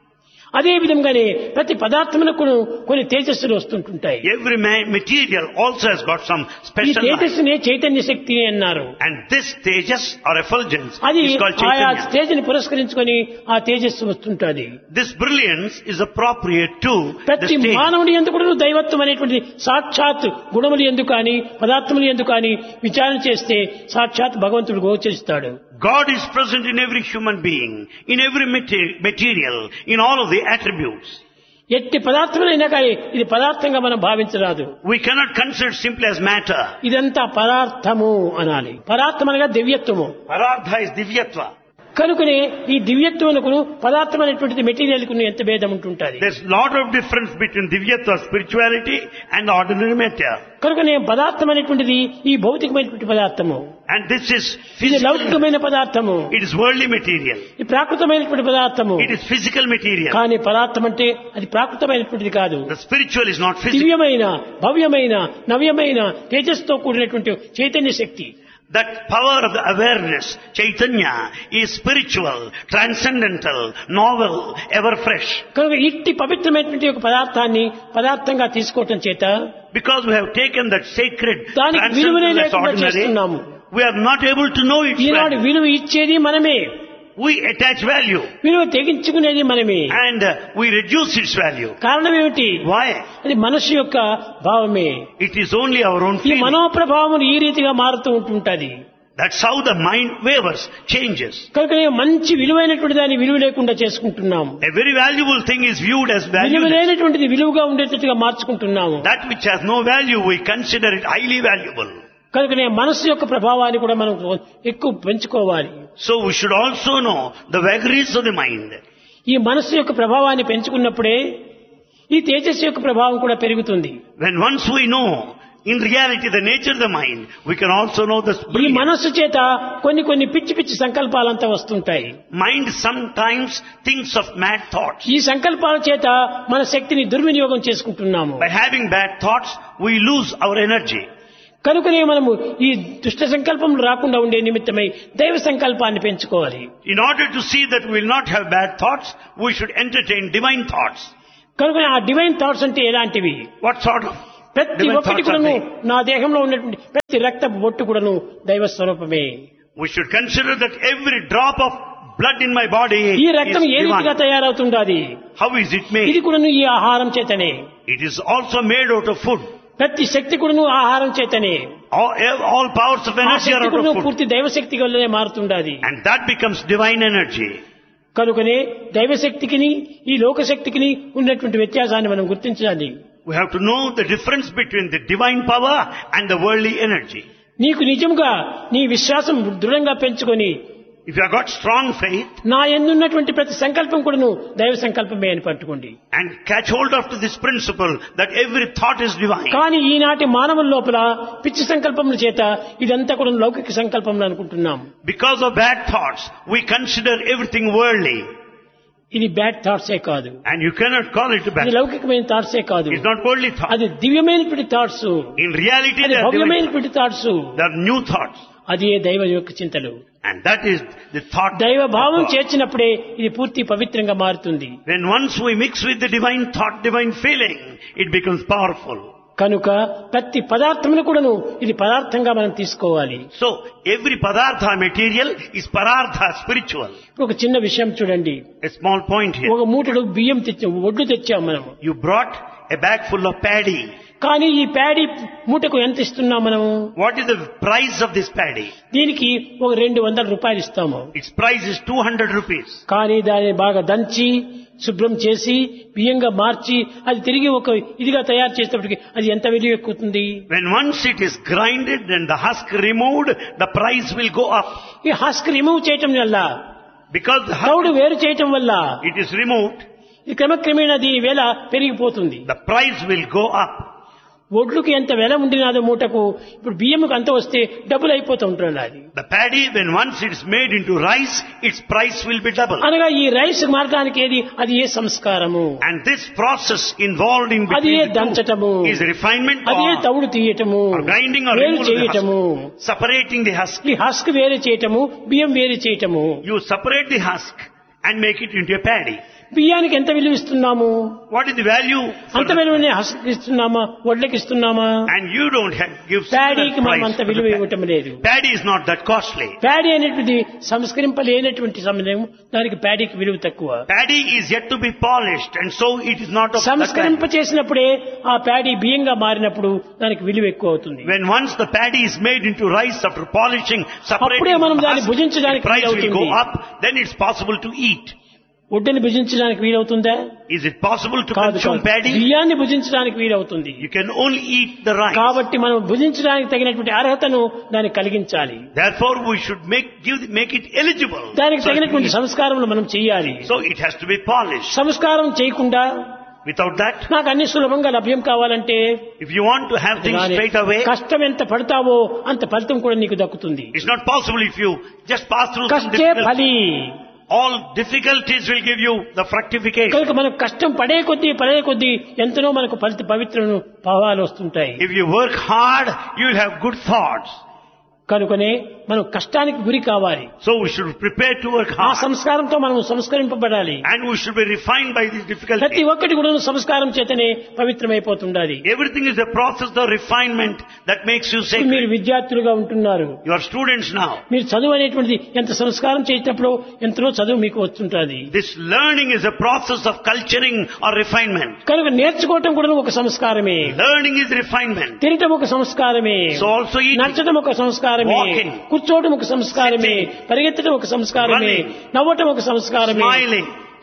అదే విధంగానే ప్రతి పదార్థములకు కొన్ని తేజస్సులు వస్తుంటుంటాయి. Every ma- material also has got some ఈ special light. తేజస్సునే చైతన్య శక్తి అన్నారు. And this tejas or effulgence అది is called ఆయా chaitanya. స్టేజ్ని పురస్కరించుకొని ఆ తేజస్సు వస్తుంటది. This brilliance is appropriate to the ప్రతి stage. మానవుడి యందు కూడా దైవత్వం అనేటువంటి సాక్షాత్ గుణములు ఎందుకు కానీ పదార్థములు ఎందుకు కానీ విచారణ చేస్తే సాక్షాత్ భగవంతుడు గోచరిస్తాడు. God is present in every human being, in every mate- material, in all of the attributes. ఎట్టి పదార్థములైనా కానీ ఇది పదార్థంగా మనం భావించరాదు. We cannot consider it simply as matter. ఇదంతా పదార్థము అనాలి. పదార్థం అనగా దివ్యత్వము. Paradha is divyatva. కనుకనే ఈ దివ్యత్వమునకు పదార్థం అనేటువంటిది మెటీరియల్ కు ఎంత భేదం ఉంటుంటది. There's lot of difference between divyatva, spirituality, and ordinary matter. కనుకనే పదార్థం అనేటువంటిది ఈ భౌతికమైనటువంటి పదార్థము. And this is ఇది physical. లౌకికమైన పదార్థము. It is worldly material. ఈ ప్రాకృతమైనటువంటి పదార్థము. It is physical material. కానీ పదార్థం అంటే అది ప్రాకృతమైనటువంటిది కాదు. The spiritual is not physical. దివ్యమైన భవ్యమైన నవ్యమైన తేజస్తో కూడినటువంటి చైతన్య శక్తి. That power of the awareness, Chaitanya, is spiritual, transcendental, novel, ever fresh. కనుక ఇట్టి పవిత్రమైనటువంటి ఒక పదార్థాన్ని పదార్థంగా తీసుకోవటం చేత Because we have taken that sacred, దానికి విలువనే transcendental, లేకుండా ordinary, చేస్తున్నాము. we are not able to know its Eenadu value. విలువ ఇచ్చేది మనమే, We attach value విలువ తెగించుకునేది మనమే. and uh, we reduce its value. కారణం ఏమిటి? Why? అది మనసు యొక్క భావమే. It is only our own ఈ feeling. మనోప్రభావం ఈ రీతిగా మారుతూ ఉంటుంటది. That's how the mind wavers, changes. కనుక మంచి విలువైనటువంటి దాన్ని విలువ లేకుండా చేసుకుంటున్నాము. A very valuable thing is viewed as విలువ valueless. లేనటువంటిది విలువగా ఉండేటట్టుగా మార్చుకుంటున్నాము. That which has no value, we consider it highly valuable. కనుకనే మనస్సు యొక్క ప్రభావాన్ని కూడా మనం ఎక్కువ పెంచుకోవాలి. So we should also know the vagaries of the mind. ఈ మనస్సు యొక్క ప్రభావాన్ని పెంచుకున్నప్పుడే ఈ తేజస్సు యొక్క ప్రభావం కూడా పెరుగుతుంది. When once we know in reality the nature of the mind, we can also know the ఈ brilliance. మనస్సు చేత కొన్ని కొన్ని పిచ్చి పిచ్చి సంకల్పాలంతా వస్తుంటాయి. Mind sometimes thinks of mad thoughts. ఈ సంకల్పాల చేత మన శక్తిని దుర్వినియోగం చేసుకుంటున్నాము. By having bad thoughts, we lose our energy. కనుకనే మనము ఈ దుష్ట సంకల్పం రాకుండా ఉండే నిమిత్తమై దైవ సంకల్పాన్ని పెంచుకోవాలి. In order to see that we will not have bad thoughts, we should entertain divine thoughts. కనుక ఆ డివైన్ థాట్స్ అంటే ఎలాంటివి? What sort of ప్రతి divine ఒక్కటి thoughts are కూడాను they? నా దేహంలో ఉన్నటువంటి ప్రతి రక్త బొట్టు కూడాను దైవ స్వరూపమే. We should consider that every drop of blood in my body ఈ is రక్తం ఏ రీతిగా divine. తయారవుతుండాది? How is it ఇది made? కూడాను ఈ ఆహారం చేతనే. It is also made out of food. ప్రతి శక్తి కూడాను ఆహారం చేతనే. All, all powers of ఆ energy are శక్తి out కూడాను of food. పూర్తి దైవశక్తి వల్లనే మారుతుండాది. And that becomes divine energy. కనుకనే దైవశక్తికిని ఈ లోకశక్తికిని ఉన్నటువంటి వ్యత్యాసాన్ని మనం గుర్తించాలి. We have to know the difference between the divine power and the worldly energy. నీకు నిజంగా నీ విశ్వాసం దృఢంగా పెంచుకొని If you have got strong faith నా యందున్నటువంటి ప్రతి సంకల్పం కూడాను దైవ సంకల్పమే అని పట్టుకోండి. and catch hold of to this principle that every thought is divine. కానీ ఈనాటి మానవుల లోపల పిచ్చి సంకల్పముల చేత ఇదంతా కూడా లౌకిక సంకల్పములు అనుకుంటున్నాం. Because of bad thoughts, we consider everything worldly. ఇది బ్యాడ్ థాట్సే కాదు, And you cannot call it bad. ఇది లౌకికమైన థాట్సే కాదు, It's not worldly thoughts. అది దివ్యమైనటువంటి థాట్స్, In reality, అది they are divine. భవ్యమైనటువంటి thoughts. They are new thoughts. అది దైవ యొక్క చింతలు. And that is the thought. దైవ భావం of God. చేర్చినప్పుడే ఇది పూర్తి పవిత్రంగా మారుతుంది. When once we mix with the divine thought, divine feeling, it becomes powerful. కనుక ప్రతి పదార్థమును కూడాను ఇది పదార్థంగా మనం తీసుకోవాలి. So, every padartha material is parartha spiritual. ఇప్పుడు ఒక చిన్న విషయం చూడండి. A small point here. ఒక మూటడు బియ్యం తెచ్చాం, ఒడ్లు తెచ్చాం మనము. You brought a bag full of paddy. కానీ ఈ ప్యాడీ మూటకు ఎంత ఇస్తున్నాం మనము? What is the price of this paddy? దీనికి ఒక రెండు వందల రూపాయలు ఇస్తాము. Its price is two hundred rupees. కానీ దాన్ని బాగా దంచి శుభ్రం చేసి బియ్యంగా మార్చి అది తిరిగి ఒక ఇదిగా తయారు చేసేటప్పటికి అది ఎంత విలువ ఎక్కుతుంది? When once it is grinded and the husk removed, the price will go up. ఈ హస్క్ రిమూవ్ చేయటం వల్ల, Because the తౌడు husk, వేరు చేయటం వల్ల it is removed, ఈ క్రమక్రమేణా దీని వేల పెరిగిపోతుంది. the price will go up. ఒడ్లుకి ఎంత వెల ఉండినాదో మూటకు, ఇప్పుడు బియ్యముకు అంత వస్తే డబ్బులు అయిపోతూ ఉంటుంది. అది The paddy, when once it is made into rice, its price will be double. అనగా ఈ రైస్ మారడానికి ఏది? అది ఏ సంస్కారము, And this process involved in అది ఏ between the దంచటము, two is refinement అది ఏ or, తౌడు తీయటము, or grinding or వేరు removal of the చేయటము. husk, separating the husk. ఈ హస్క్ వేరు చేయటము, బియ్యం వేరు చేయటము. You separate the husk and make it into a paddy. బియ్యానికి ఎంత విలువ ఇస్తున్నాము? What is the value for అంత the, విలువనే husk ఇస్తున్నామా, వడ్లకి ఇస్తున్నామా? and you don't have, give ప్యాడీకి similar మనం price అంత for the విలువ paddy. ఇవ్వటం లేదు. Paddy is not that costly. Paddy అనేటువంటిది సంస్కరింపలేనటువంటి సమయం, దానికి ప్యాడీకి విలువ తక్కువ. Paddy is yet to be polished, and so it is not of that సంస్కరింప value. చేసినప్పుడే ఆ ప్యాడీ బియ్యంగా మారినప్పుడు దానికి విలువ ఎక్కువ అవుతుంది. When once the paddy is made into rice after polishing, separating అప్పుడే మనం from the దాన్ని husk, భుజించడానికి the price will వీలవుతుంది. go up, then it's possible to eat. ఒడ్డుని భుజించడానికి వీలవుతుందా? Is it possible to కాదు, consume కాదు. paddy? బియ్యాన్ని భుజించడానికి వీలవుతుంది. You can only eat the rice. కాబట్టి మనం భుజించడానికి తగినటువంటి అర్హతను దానికి కలిగించాలి. Therefore, we should make give, make it eligible. దానికి So, తగినటువంటి it- సంస్కారములు మనం చేయాలి. so it has to be polished. సంస్కారం చేయకుండా Without that, నాకు అన్ని సులభంగా లభ్యం కావాలంటే if you want to have things దాని straight away, కష్టం ఎంత పడతావో అంత ఫలితం కూడా నీకు దక్కుతుంది. it's not possible if you just pass through some కష్టే difficulties. ఫలి. All difficulties will give you the fructification. కనుక మనకు కష్టం పడే కొద్దీ పడే కొద్దీ ఎంతనో మనకు ఫలిత పవిత్రను భావాలు వస్తుంటాయి. If you work hard, you will have good thoughts. కనుకనే మనం కష్టానికి గురి కావాలి. So we should prepare to work ఆ hard. సంస్కారంతో మనం సంస్కరింపబడాలి. And we should be refined by these ప్రతి difficulties. ఒక్కటి కూడా సంస్కారం చేతనే పవిత్రమైపోతుండాలి. Everything is a process of refinement that makes you ఇప్పుడు మీరు sacred. విద్యార్థులుగా ఉంటున్నారు. You are students now. మీరు చదువు అనేటువంటిది ఎంత సంస్కారం చేసేటప్పుడు ఎంతనో చదువు మీకు వస్తుంటుంది. This learning is a process of culturing or refinement. కనుక నేర్చుకోవటం కూడా ఒక సంస్కారమే, Learning is refinement. తినటం ఒక సంస్కారమే, So also eating. నచ్చటం ఒక సంస్కారమే, Walking. కూర్చోవటం ఒక సంస్కారమే, Sitting. పరిగెత్తడం ఒక సంస్కారమే, Running. నవ్వటం ఒక సంస్కారమే. Smiling.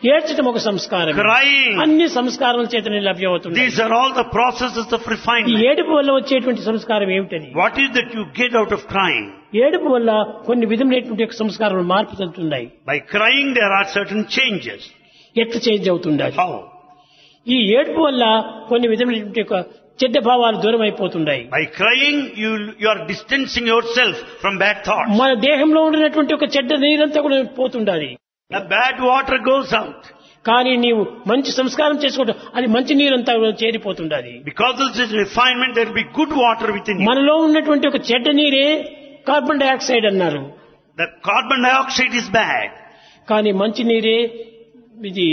ఏడ్చడం ఒక సంస్కారం. Crying. అన్ని సంస్కారాల చేతనే లభ్యమవుతుంది. These are all the processes of ఈ refinement. ఏడుపు వల్ల వచ్చేటువంటి సంస్కారం ఏమిటని? What is that you get out of crying? ఏడుపు వల్ల కొన్ని విధమైనటువంటి సంస్కారాలు మార్పు చెందుతున్నాయి. By crying there are certain changes. ఎట్లా చేంజ్ అవుతుండాలి? How? ఈ ఏడుపు వల్ల కొన్ని విధమైనటువంటి ఒక చెడ్డ భావాలు దూరం అయిపోతున్నాయి. By crying you you are distancing yourself from bad thoughts. మన దేహంలో ఉండినటువంటి ఒక చెడ్డ నీరంతా కూడా పోతుండాలి. The bad water goes out. కానీ నీవు మంచి సంస్కారం చేసుకోవడం అది మంచి నీరంతా చేరిపోతుండాలి. Because of this refinement there will be good water within you. మనలో ఉన్నటువంటి ఒక చెడ్డ నీరే కార్బన్ డైఆక్సైడ్ అన్నారు. The carbon dioxide is bad. కానీ మంచి నీరే ఇది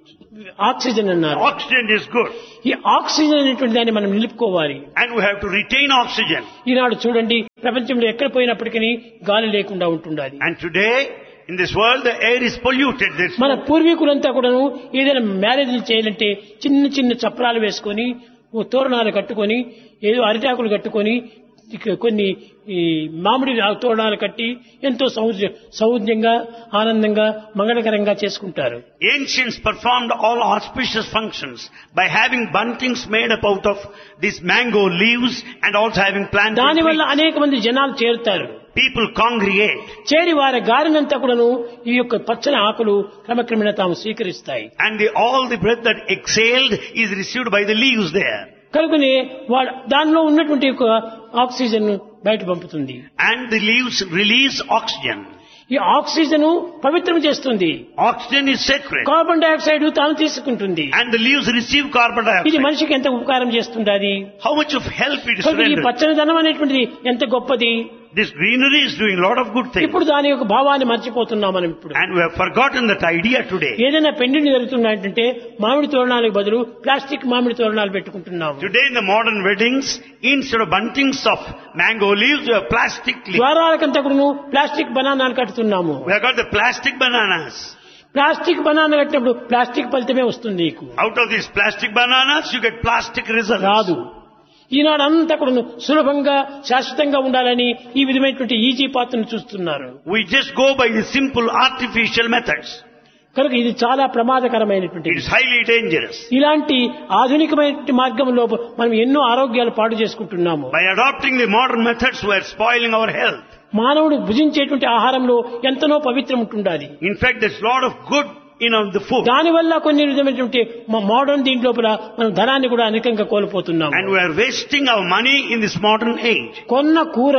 ఆక్సిజన్ అన్నారు. Oxygen is good. ఈ ఆక్సిజన్ అనేటువంటి దాన్ని మనం నిలుపుకోవాలి. And we have to retain oxygen. ఈనాడు చూడండి ప్రపంచంలో ఎక్కడ పోయినప్పటికీ గాలి లేకుండా ఉంటుండాలి. And today in this world the air is polluted. There's మన పూర్వీకులంతా కూడాను ఏదైనా మ్యారేజ్లు చేయాలంటే చిన్న చిన్న చప్రాలు వేసుకొని ఓ తోరణాలు కట్టుకొని ఏదో అరిటాకులు కట్టుకొని ఇక కొన్ని ఈ మామిడి తోరణాలు కట్టి ఎంతో సౌజ్య సౌజ్యంగా ఆనందంగా మంగళకరంగా చేసుకుంటారు. Ancients performed all auspicious functions by having buntings made up out of these mango leaves and also having planted దానివల్ల trees. అనేక మంది జనాలు చేరుతారు. People congregate. చేరి వారి గారినంతా కూడాను ఈ యొక్క పచ్చని ఆకులు క్రమక్రమేణా తాము స్వీకరిస్తాయి. And the, all the breath that exhaled is received by the leaves there. కనుకనే వాడు దానిలో ఉన్నటువంటి ఒక ఆక్సిజన్ బయట పంపుతుంది. And the leaves release oxygen. ఈ ఆక్సిజన్ పవిత్రం చేస్తుంది. Oxygen is sacred. Carbon dioxide తాను తీసుకుంటుంది. And the leaves receive carbon ఇది dioxide. మనిషికి ఎంత ఉపకారం చేస్తుంది. How much of help it is కనుక ఈ rendered. పచ్చని ధనం అనేటువంటిది ఎంత గొప్పది. This greenery is doing a lot of good things. ఇప్పుడు దాని యొక్క భావాన్ని మర్చిపోతున్నాం మనం ఇప్పుడు. And we have forgotten that idea today. ఏదైనా పెండిని జరుగుతున్నాయంటే మామిడి తోరణాలకు బదులు ప్లాస్టిక్ మామిడి తోరణాలు పెట్టుకుంటున్నాము. Today in the modern weddings, instead of buntings of mango leaves, we have plastic leaves. ద్వారాలకంతా కూడా plastic బనానాలు కట్టుతున్నాము. We have got the plastic bananas. Plastic banana కట్టినప్పుడు ప్లాస్టిక్ ఫలితమే వస్తుంది నీకు. Out of these plastic bananas, you get plastic results. రాదు. ఈనాడు అంతా కూడా సులభంగా శాశ్వతంగా ఉండాలని ఈ విధమైనటువంటి ఈజీ పాత్రను చూస్తున్నారు. We just go by the simple artificial methods. కనుక ఇది చాలా ప్రమాదకరమైనటువంటి. It is highly dangerous. ఇలాంటి ఆధునికమైన మార్గంలో మనం ఎన్నో ఆరోగ్యాలు పాడు చేసుకుంటున్నాము. By adopting the modern methods, we are spoiling our health. మానవుడు భుజించేటువంటి ఆహారంలో ఎంతనో పవిత్రం ఉంటుండాలి. In fact, there's a lot of good in the food. దానివల్ల కొన్ని విధమైనటువంటి మోడర్న్ దీంట్లో మనం ధనాన్ని కూడా అనేకంగా కోల్పోతున్నాము. And we are wasting our money in this modern age. కొన్న కూర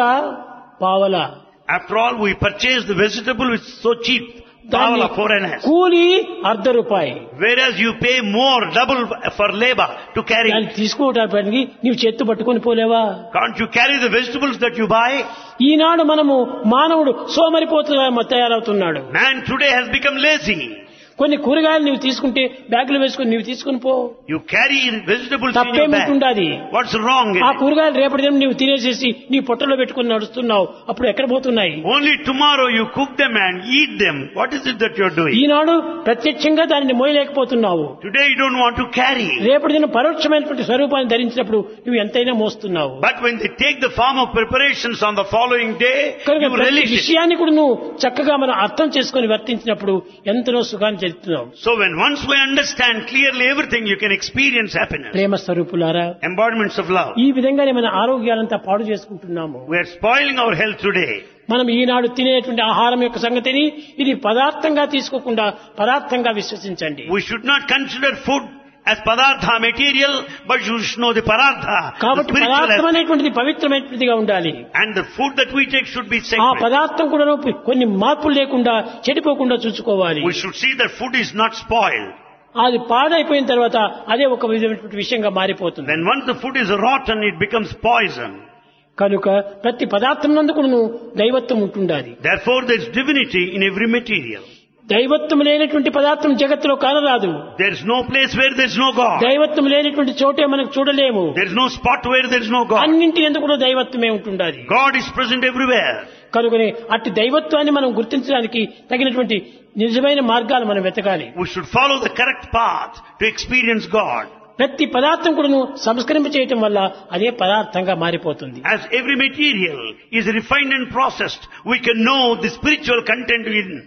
పావల. After all, we purchase the vegetable which is so cheap. Pavala foreigners. కూలి అర్ధ రూపాయి. Whereas you pay more, double for labor to carry. దాన్ని తీసుకోవడానికి నీవు చేత్తు పట్టుకొని పోలేవా? Can't you carry the vegetables that you buy? ఈనాడు మనము మానవుడు సోమరిపోతుగా తయారవుతున్నాడు. Man today has become lazy. కొన్ని కూరగాయలు నీవు తీసుకుంటే బ్యాగులు వేసుకుని నీవు తీసుకుని పో. You carry vegetables in your bag. తప్పేముంటుండాది? What's wrong in ఆ it? కూరగాయలు రేపటి దినం నీవు తినేసేసి నీ పొట్టలో పెట్టుకుని నడుస్తున్నావు. అప్పుడు ఎక్కడ పోతున్నాయి? Only tomorrow you cook them and eat them. What is it that you're doing? ఈనాడు ప్రత్యక్షంగా దానిని మోయలేకపోతున్నావు. Today you don't want to carry. రేపటి దినం పరోక్షమైనటువంటి స్వరూపాన్ని ధరించినప్పుడు నువ్వు ఎంతైనా మోస్తున్నావు. But when they take the form of preparations on the following day, you relish it. విషయాన్ని కూడా నువ్వు చక్కగా మనం అర్థం చేసుకుని వర్తించినప్పుడు ఎంతనో సుఖాన్ని చెప్తున్నావు. So when once we understand clearly everything, you can experience happiness. ప్రేమ స్వరూపులారా, Embodiments of love. ఈ విధంగానే మన ఆరోగ్యాలంతా పాడు చేసుకుంటున్నాము. We are spoiling our health today. మనం ఈనాడు తినేటువంటి ఆహారం యొక్క సంగతిని ఇది పదార్థంగా తీసుకోకుండా పదార్థంగా విశ్వసించండి. We should not consider food as padartha material, but you should know the padartha, the కాబట్టి spiritual పదార్థం aspect. అనేటువంటిది పవిత్రమైనదిగా ఉండాలి. And the food that we take should be ఆ sacred. పదార్థం కూడా కొన్ని మార్పులు లేకుండా చెడిపోకుండా చూసుకోవాలి. We should see that food is not spoiled. అది పాడైపోయిన తర్వాత అదే ఒక విధమైనటువంటి విషయంగా మారిపోతుంది. Then once the food is rotten, it becomes poison. కనుక ప్రతి పదార్థం నందుకును దైవత్వం ఉంటుండాలి. Therefore there is divinity in every material. దైవత్వం లేనటువంటి పదార్థం జగత్తులో కానరాదు. There is no place where there is no God. దైవత్వం లేనటువంటి చోటే మనకు చూడలేము. There is no spot where there is no God. అన్నింటి యందు కూడా దైవత్వమే ఉంటుండాలి. God is present everywhere. కనుకనే అట్టి దైవత్వాన్ని మనం గుర్తించడానికి తగినటువంటి నిజమైన మార్గాలు మనం వెతకాలి. We should follow the correct path to experience God. ప్రతి పదార్థం కూడాను సంస్కరింప చేయటం వల్ల అదే పదార్థంగా మారిపోతుంది. As every material is refined and processed, we can know the spiritual content within.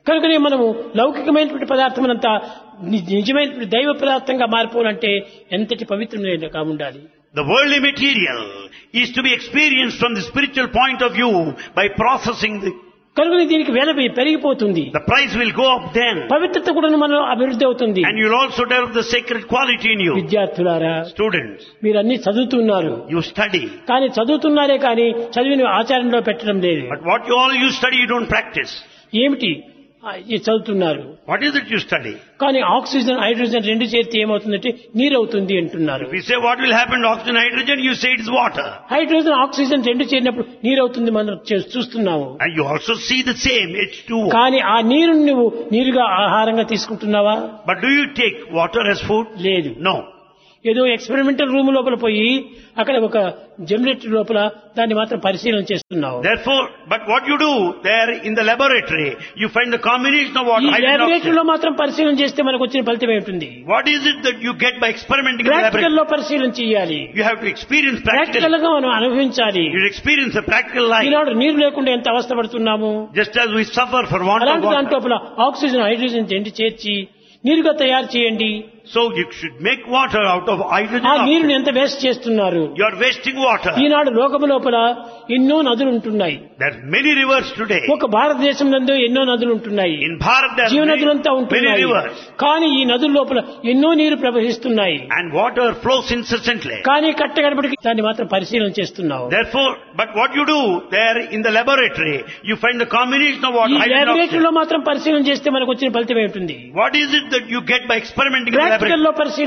కనుకనే మనము లౌకికమైనటువంటి పదార్థమునంతా ని- నిజమైనటువంటి దైవ పదార్థంగా మారిపోవాలంటే ఎంతటి పవిత్రమైన కాముండాలి. The worldly material is to be experienced from the spiritual point of view by processing the, కనుక దీనికి వేల పెరిగిపోతుంది, the price will go up then. పవిత్రత కూడా మనం అభివృద్ధి అవుతుంది. And you'll also develop the sacred quality in you. విద్యార్థులారా, Students, మీరు అన్ని చదువుతున్నారు, you study. కానీ చదువుతున్నారే కానీ చదివిన ఆచరణలో పెట్టడం లేదు. But what you all you study, you don't practice. ఏమిటి ఆ, ఇది చదువుతున్నారు What is it you study? కానీ ఆక్సిజన్ హైడ్రోజన్ రెండు చేరితే ఏమవుతుందంటే నీరు అవుతుంది అంటున్నారు. If we say what will happen to oxygen, hydrogen, you say it's water. Hydrogen oxygen రెండు చేరినప్పుడు నీరు అవుతుంది మనం చే- చూస్తున్నాము. And you also see the same, H two O. కానీ ఆ నీరు నువ్వు నీరుగా ఆహారంగా తీసుకుంటున్నావా? But do you take water as food? లేదు. No. ఏదో ఎక్స్పెరిమెంటల్ రూమ్ లోపల పోయి అక్కడ ఒక జనరేటర్ లోపల దాన్ని మాత్రం పరిశీలన చేస్తున్నావు. Therefore, but what you do there in the laboratory, you find the combination of water, ఈ hydrogen, oxygen. ల్యాబొరేటరీలో మాత్రం పరిశీలన చేస్తే మనకు వచ్చిన ఫలితం ఏమిటి? What is it that you get by experimenting in the practical laboratory? లో పరిశీలన చేయాలి, You have to experience practical. Practical గా మనం అనుభవించాలి. You experience a practical life. ఈనాడు నీరు లేకుండా ఎంత అవస్థపడుతున్నాము. Just as we suffer for want of అలాంటి దాంట్లో water. ఆక్సిజన్ హైడ్రోజన్ రెండు చేర్చి నీరుగా తయారు చేయండి. So you should make water out of hydrogen. ఆ oxygen. నీరుని ఎంత వేస్ట్ చేస్తున్నారు. You are wasting water. ఈనాడు లోకము లోపల ఎన్నో నదులు ఉంటున్నాయి. There are many rivers today. ఒక భారతదేశం నందు ఎన్నో నదులు ఉంటున్నాయి. In Bharat there జీవ are many, నదులంతా many ఉంటున్నాయి. rivers. కానీ ఈ నదుల లోపల ఎన్నో నీరు ప్రవహిస్తున్నాయి. And water flows incessantly. కానీ కట్టగడపటికి దాన్ని మాత్రం పరిశీలన చేస్తున్నావు. Therefore, but what you do there in the laboratory, you find the combination of water, ఈ hydrogen, ల్యాబొరేటరీలో oxygen. మాత్రం పరిశీలన చేస్తే మనకు వచ్చిన ఫలితం ఏమిటి? What is it that you get by experimenting in the practical laboratory? లో పరిశీలన